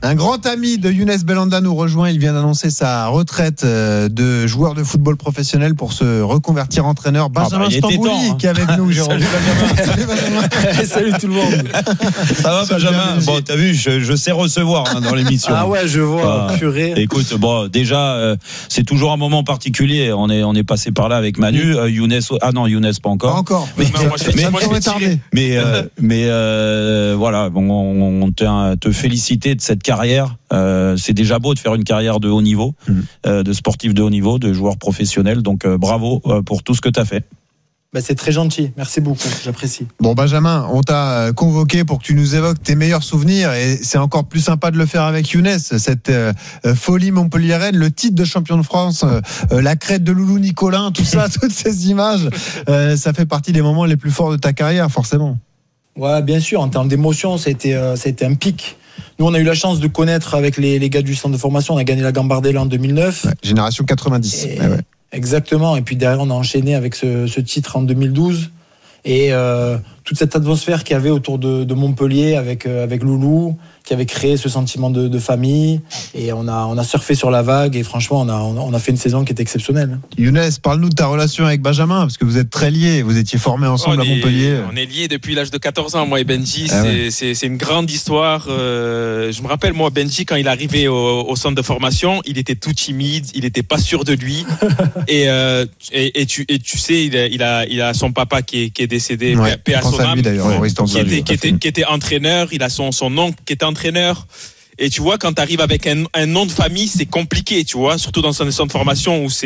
Un grand ami de Younes Belhanda nous rejoint. Il vient d'annoncer sa retraite de joueur de football professionnel pour se reconvertir entraîneur. Benjamin ah bah, Stambouli temps, hein. qui est avec nous, Jérôme. Salut Benjamin. Salut Benjamin. Salut tout le monde. Ça va Benjamin? Bon, t'as vu, je, je sais recevoir hein, dans l'émission. Ah ouais, je vois. Ah, purée. Écoute, bon, déjà, euh, c'est toujours un moment particulier. On est, on est passé par là avec Manu, euh, Younes. Ah non, Younes pas encore. Pas encore. Mais, non, moi, mais, moi, moi, mais, mais, euh, mais euh, voilà, bon, on, on te, te féliciter de cette carrière. Carrière, euh, c'est déjà beau de faire une carrière de haut niveau, mmh. euh, de sportif de haut niveau, de joueur professionnel. Donc euh, bravo euh, pour tout ce que tu as fait. Bah, c'est très gentil, merci beaucoup, j'apprécie. Bon Benjamin, on t'a convoqué pour que tu nous évoques tes meilleurs souvenirs et c'est encore plus sympa de le faire avec Younes, cette euh, folie montpelliéraine, le titre de champion de France, euh, la crête de Loulou Nicolin, tout ça, toutes ces images, euh, ça fait partie des moments les plus forts de ta carrière forcément. Ouais, bien sûr, en termes d'émotion, ça a été, euh, ça a été un pic. Nous, on a eu la chance de connaître avec les, les gars du centre de formation. On a gagné la Gambardella en deux mille neuf. Ouais, génération quatre-vingt-dix. Et, ouais, ouais. Exactement. Et puis derrière, on a enchaîné avec ce, ce titre en deux mille douze. Et euh, toute cette atmosphère qu'il y avait autour de, de Montpellier avec, euh, avec Loulou, qui avait créé ce sentiment de, de famille. Et on a, on a surfé sur la vague. Et franchement, on a, on a fait une saison qui était exceptionnelle. Younes, parle-nous de ta relation avec Benjamin, parce que vous êtes très liés. Vous étiez formés ensemble on à est, Montpellier. On est liés depuis l'âge de quatorze ans, moi et Benji. Ah c'est, ouais. c'est, c'est une grande histoire. Euh, je me rappelle, moi, Benji, quand il arrivait au, au centre de formation, il était tout timide, il était pas sûr de lui. et, euh, et, et, tu, et tu sais, il a, il a, il a son papa qui est, qui est décédé, ouais, paix à son âme, ouais, qui, était, qui, était, qui était entraîneur. Il a son, son oncle qui était entraîneur. Et tu vois, quand tu arrives avec un, un nom de famille, c'est compliqué, tu vois, surtout dans un centre de formation où c'est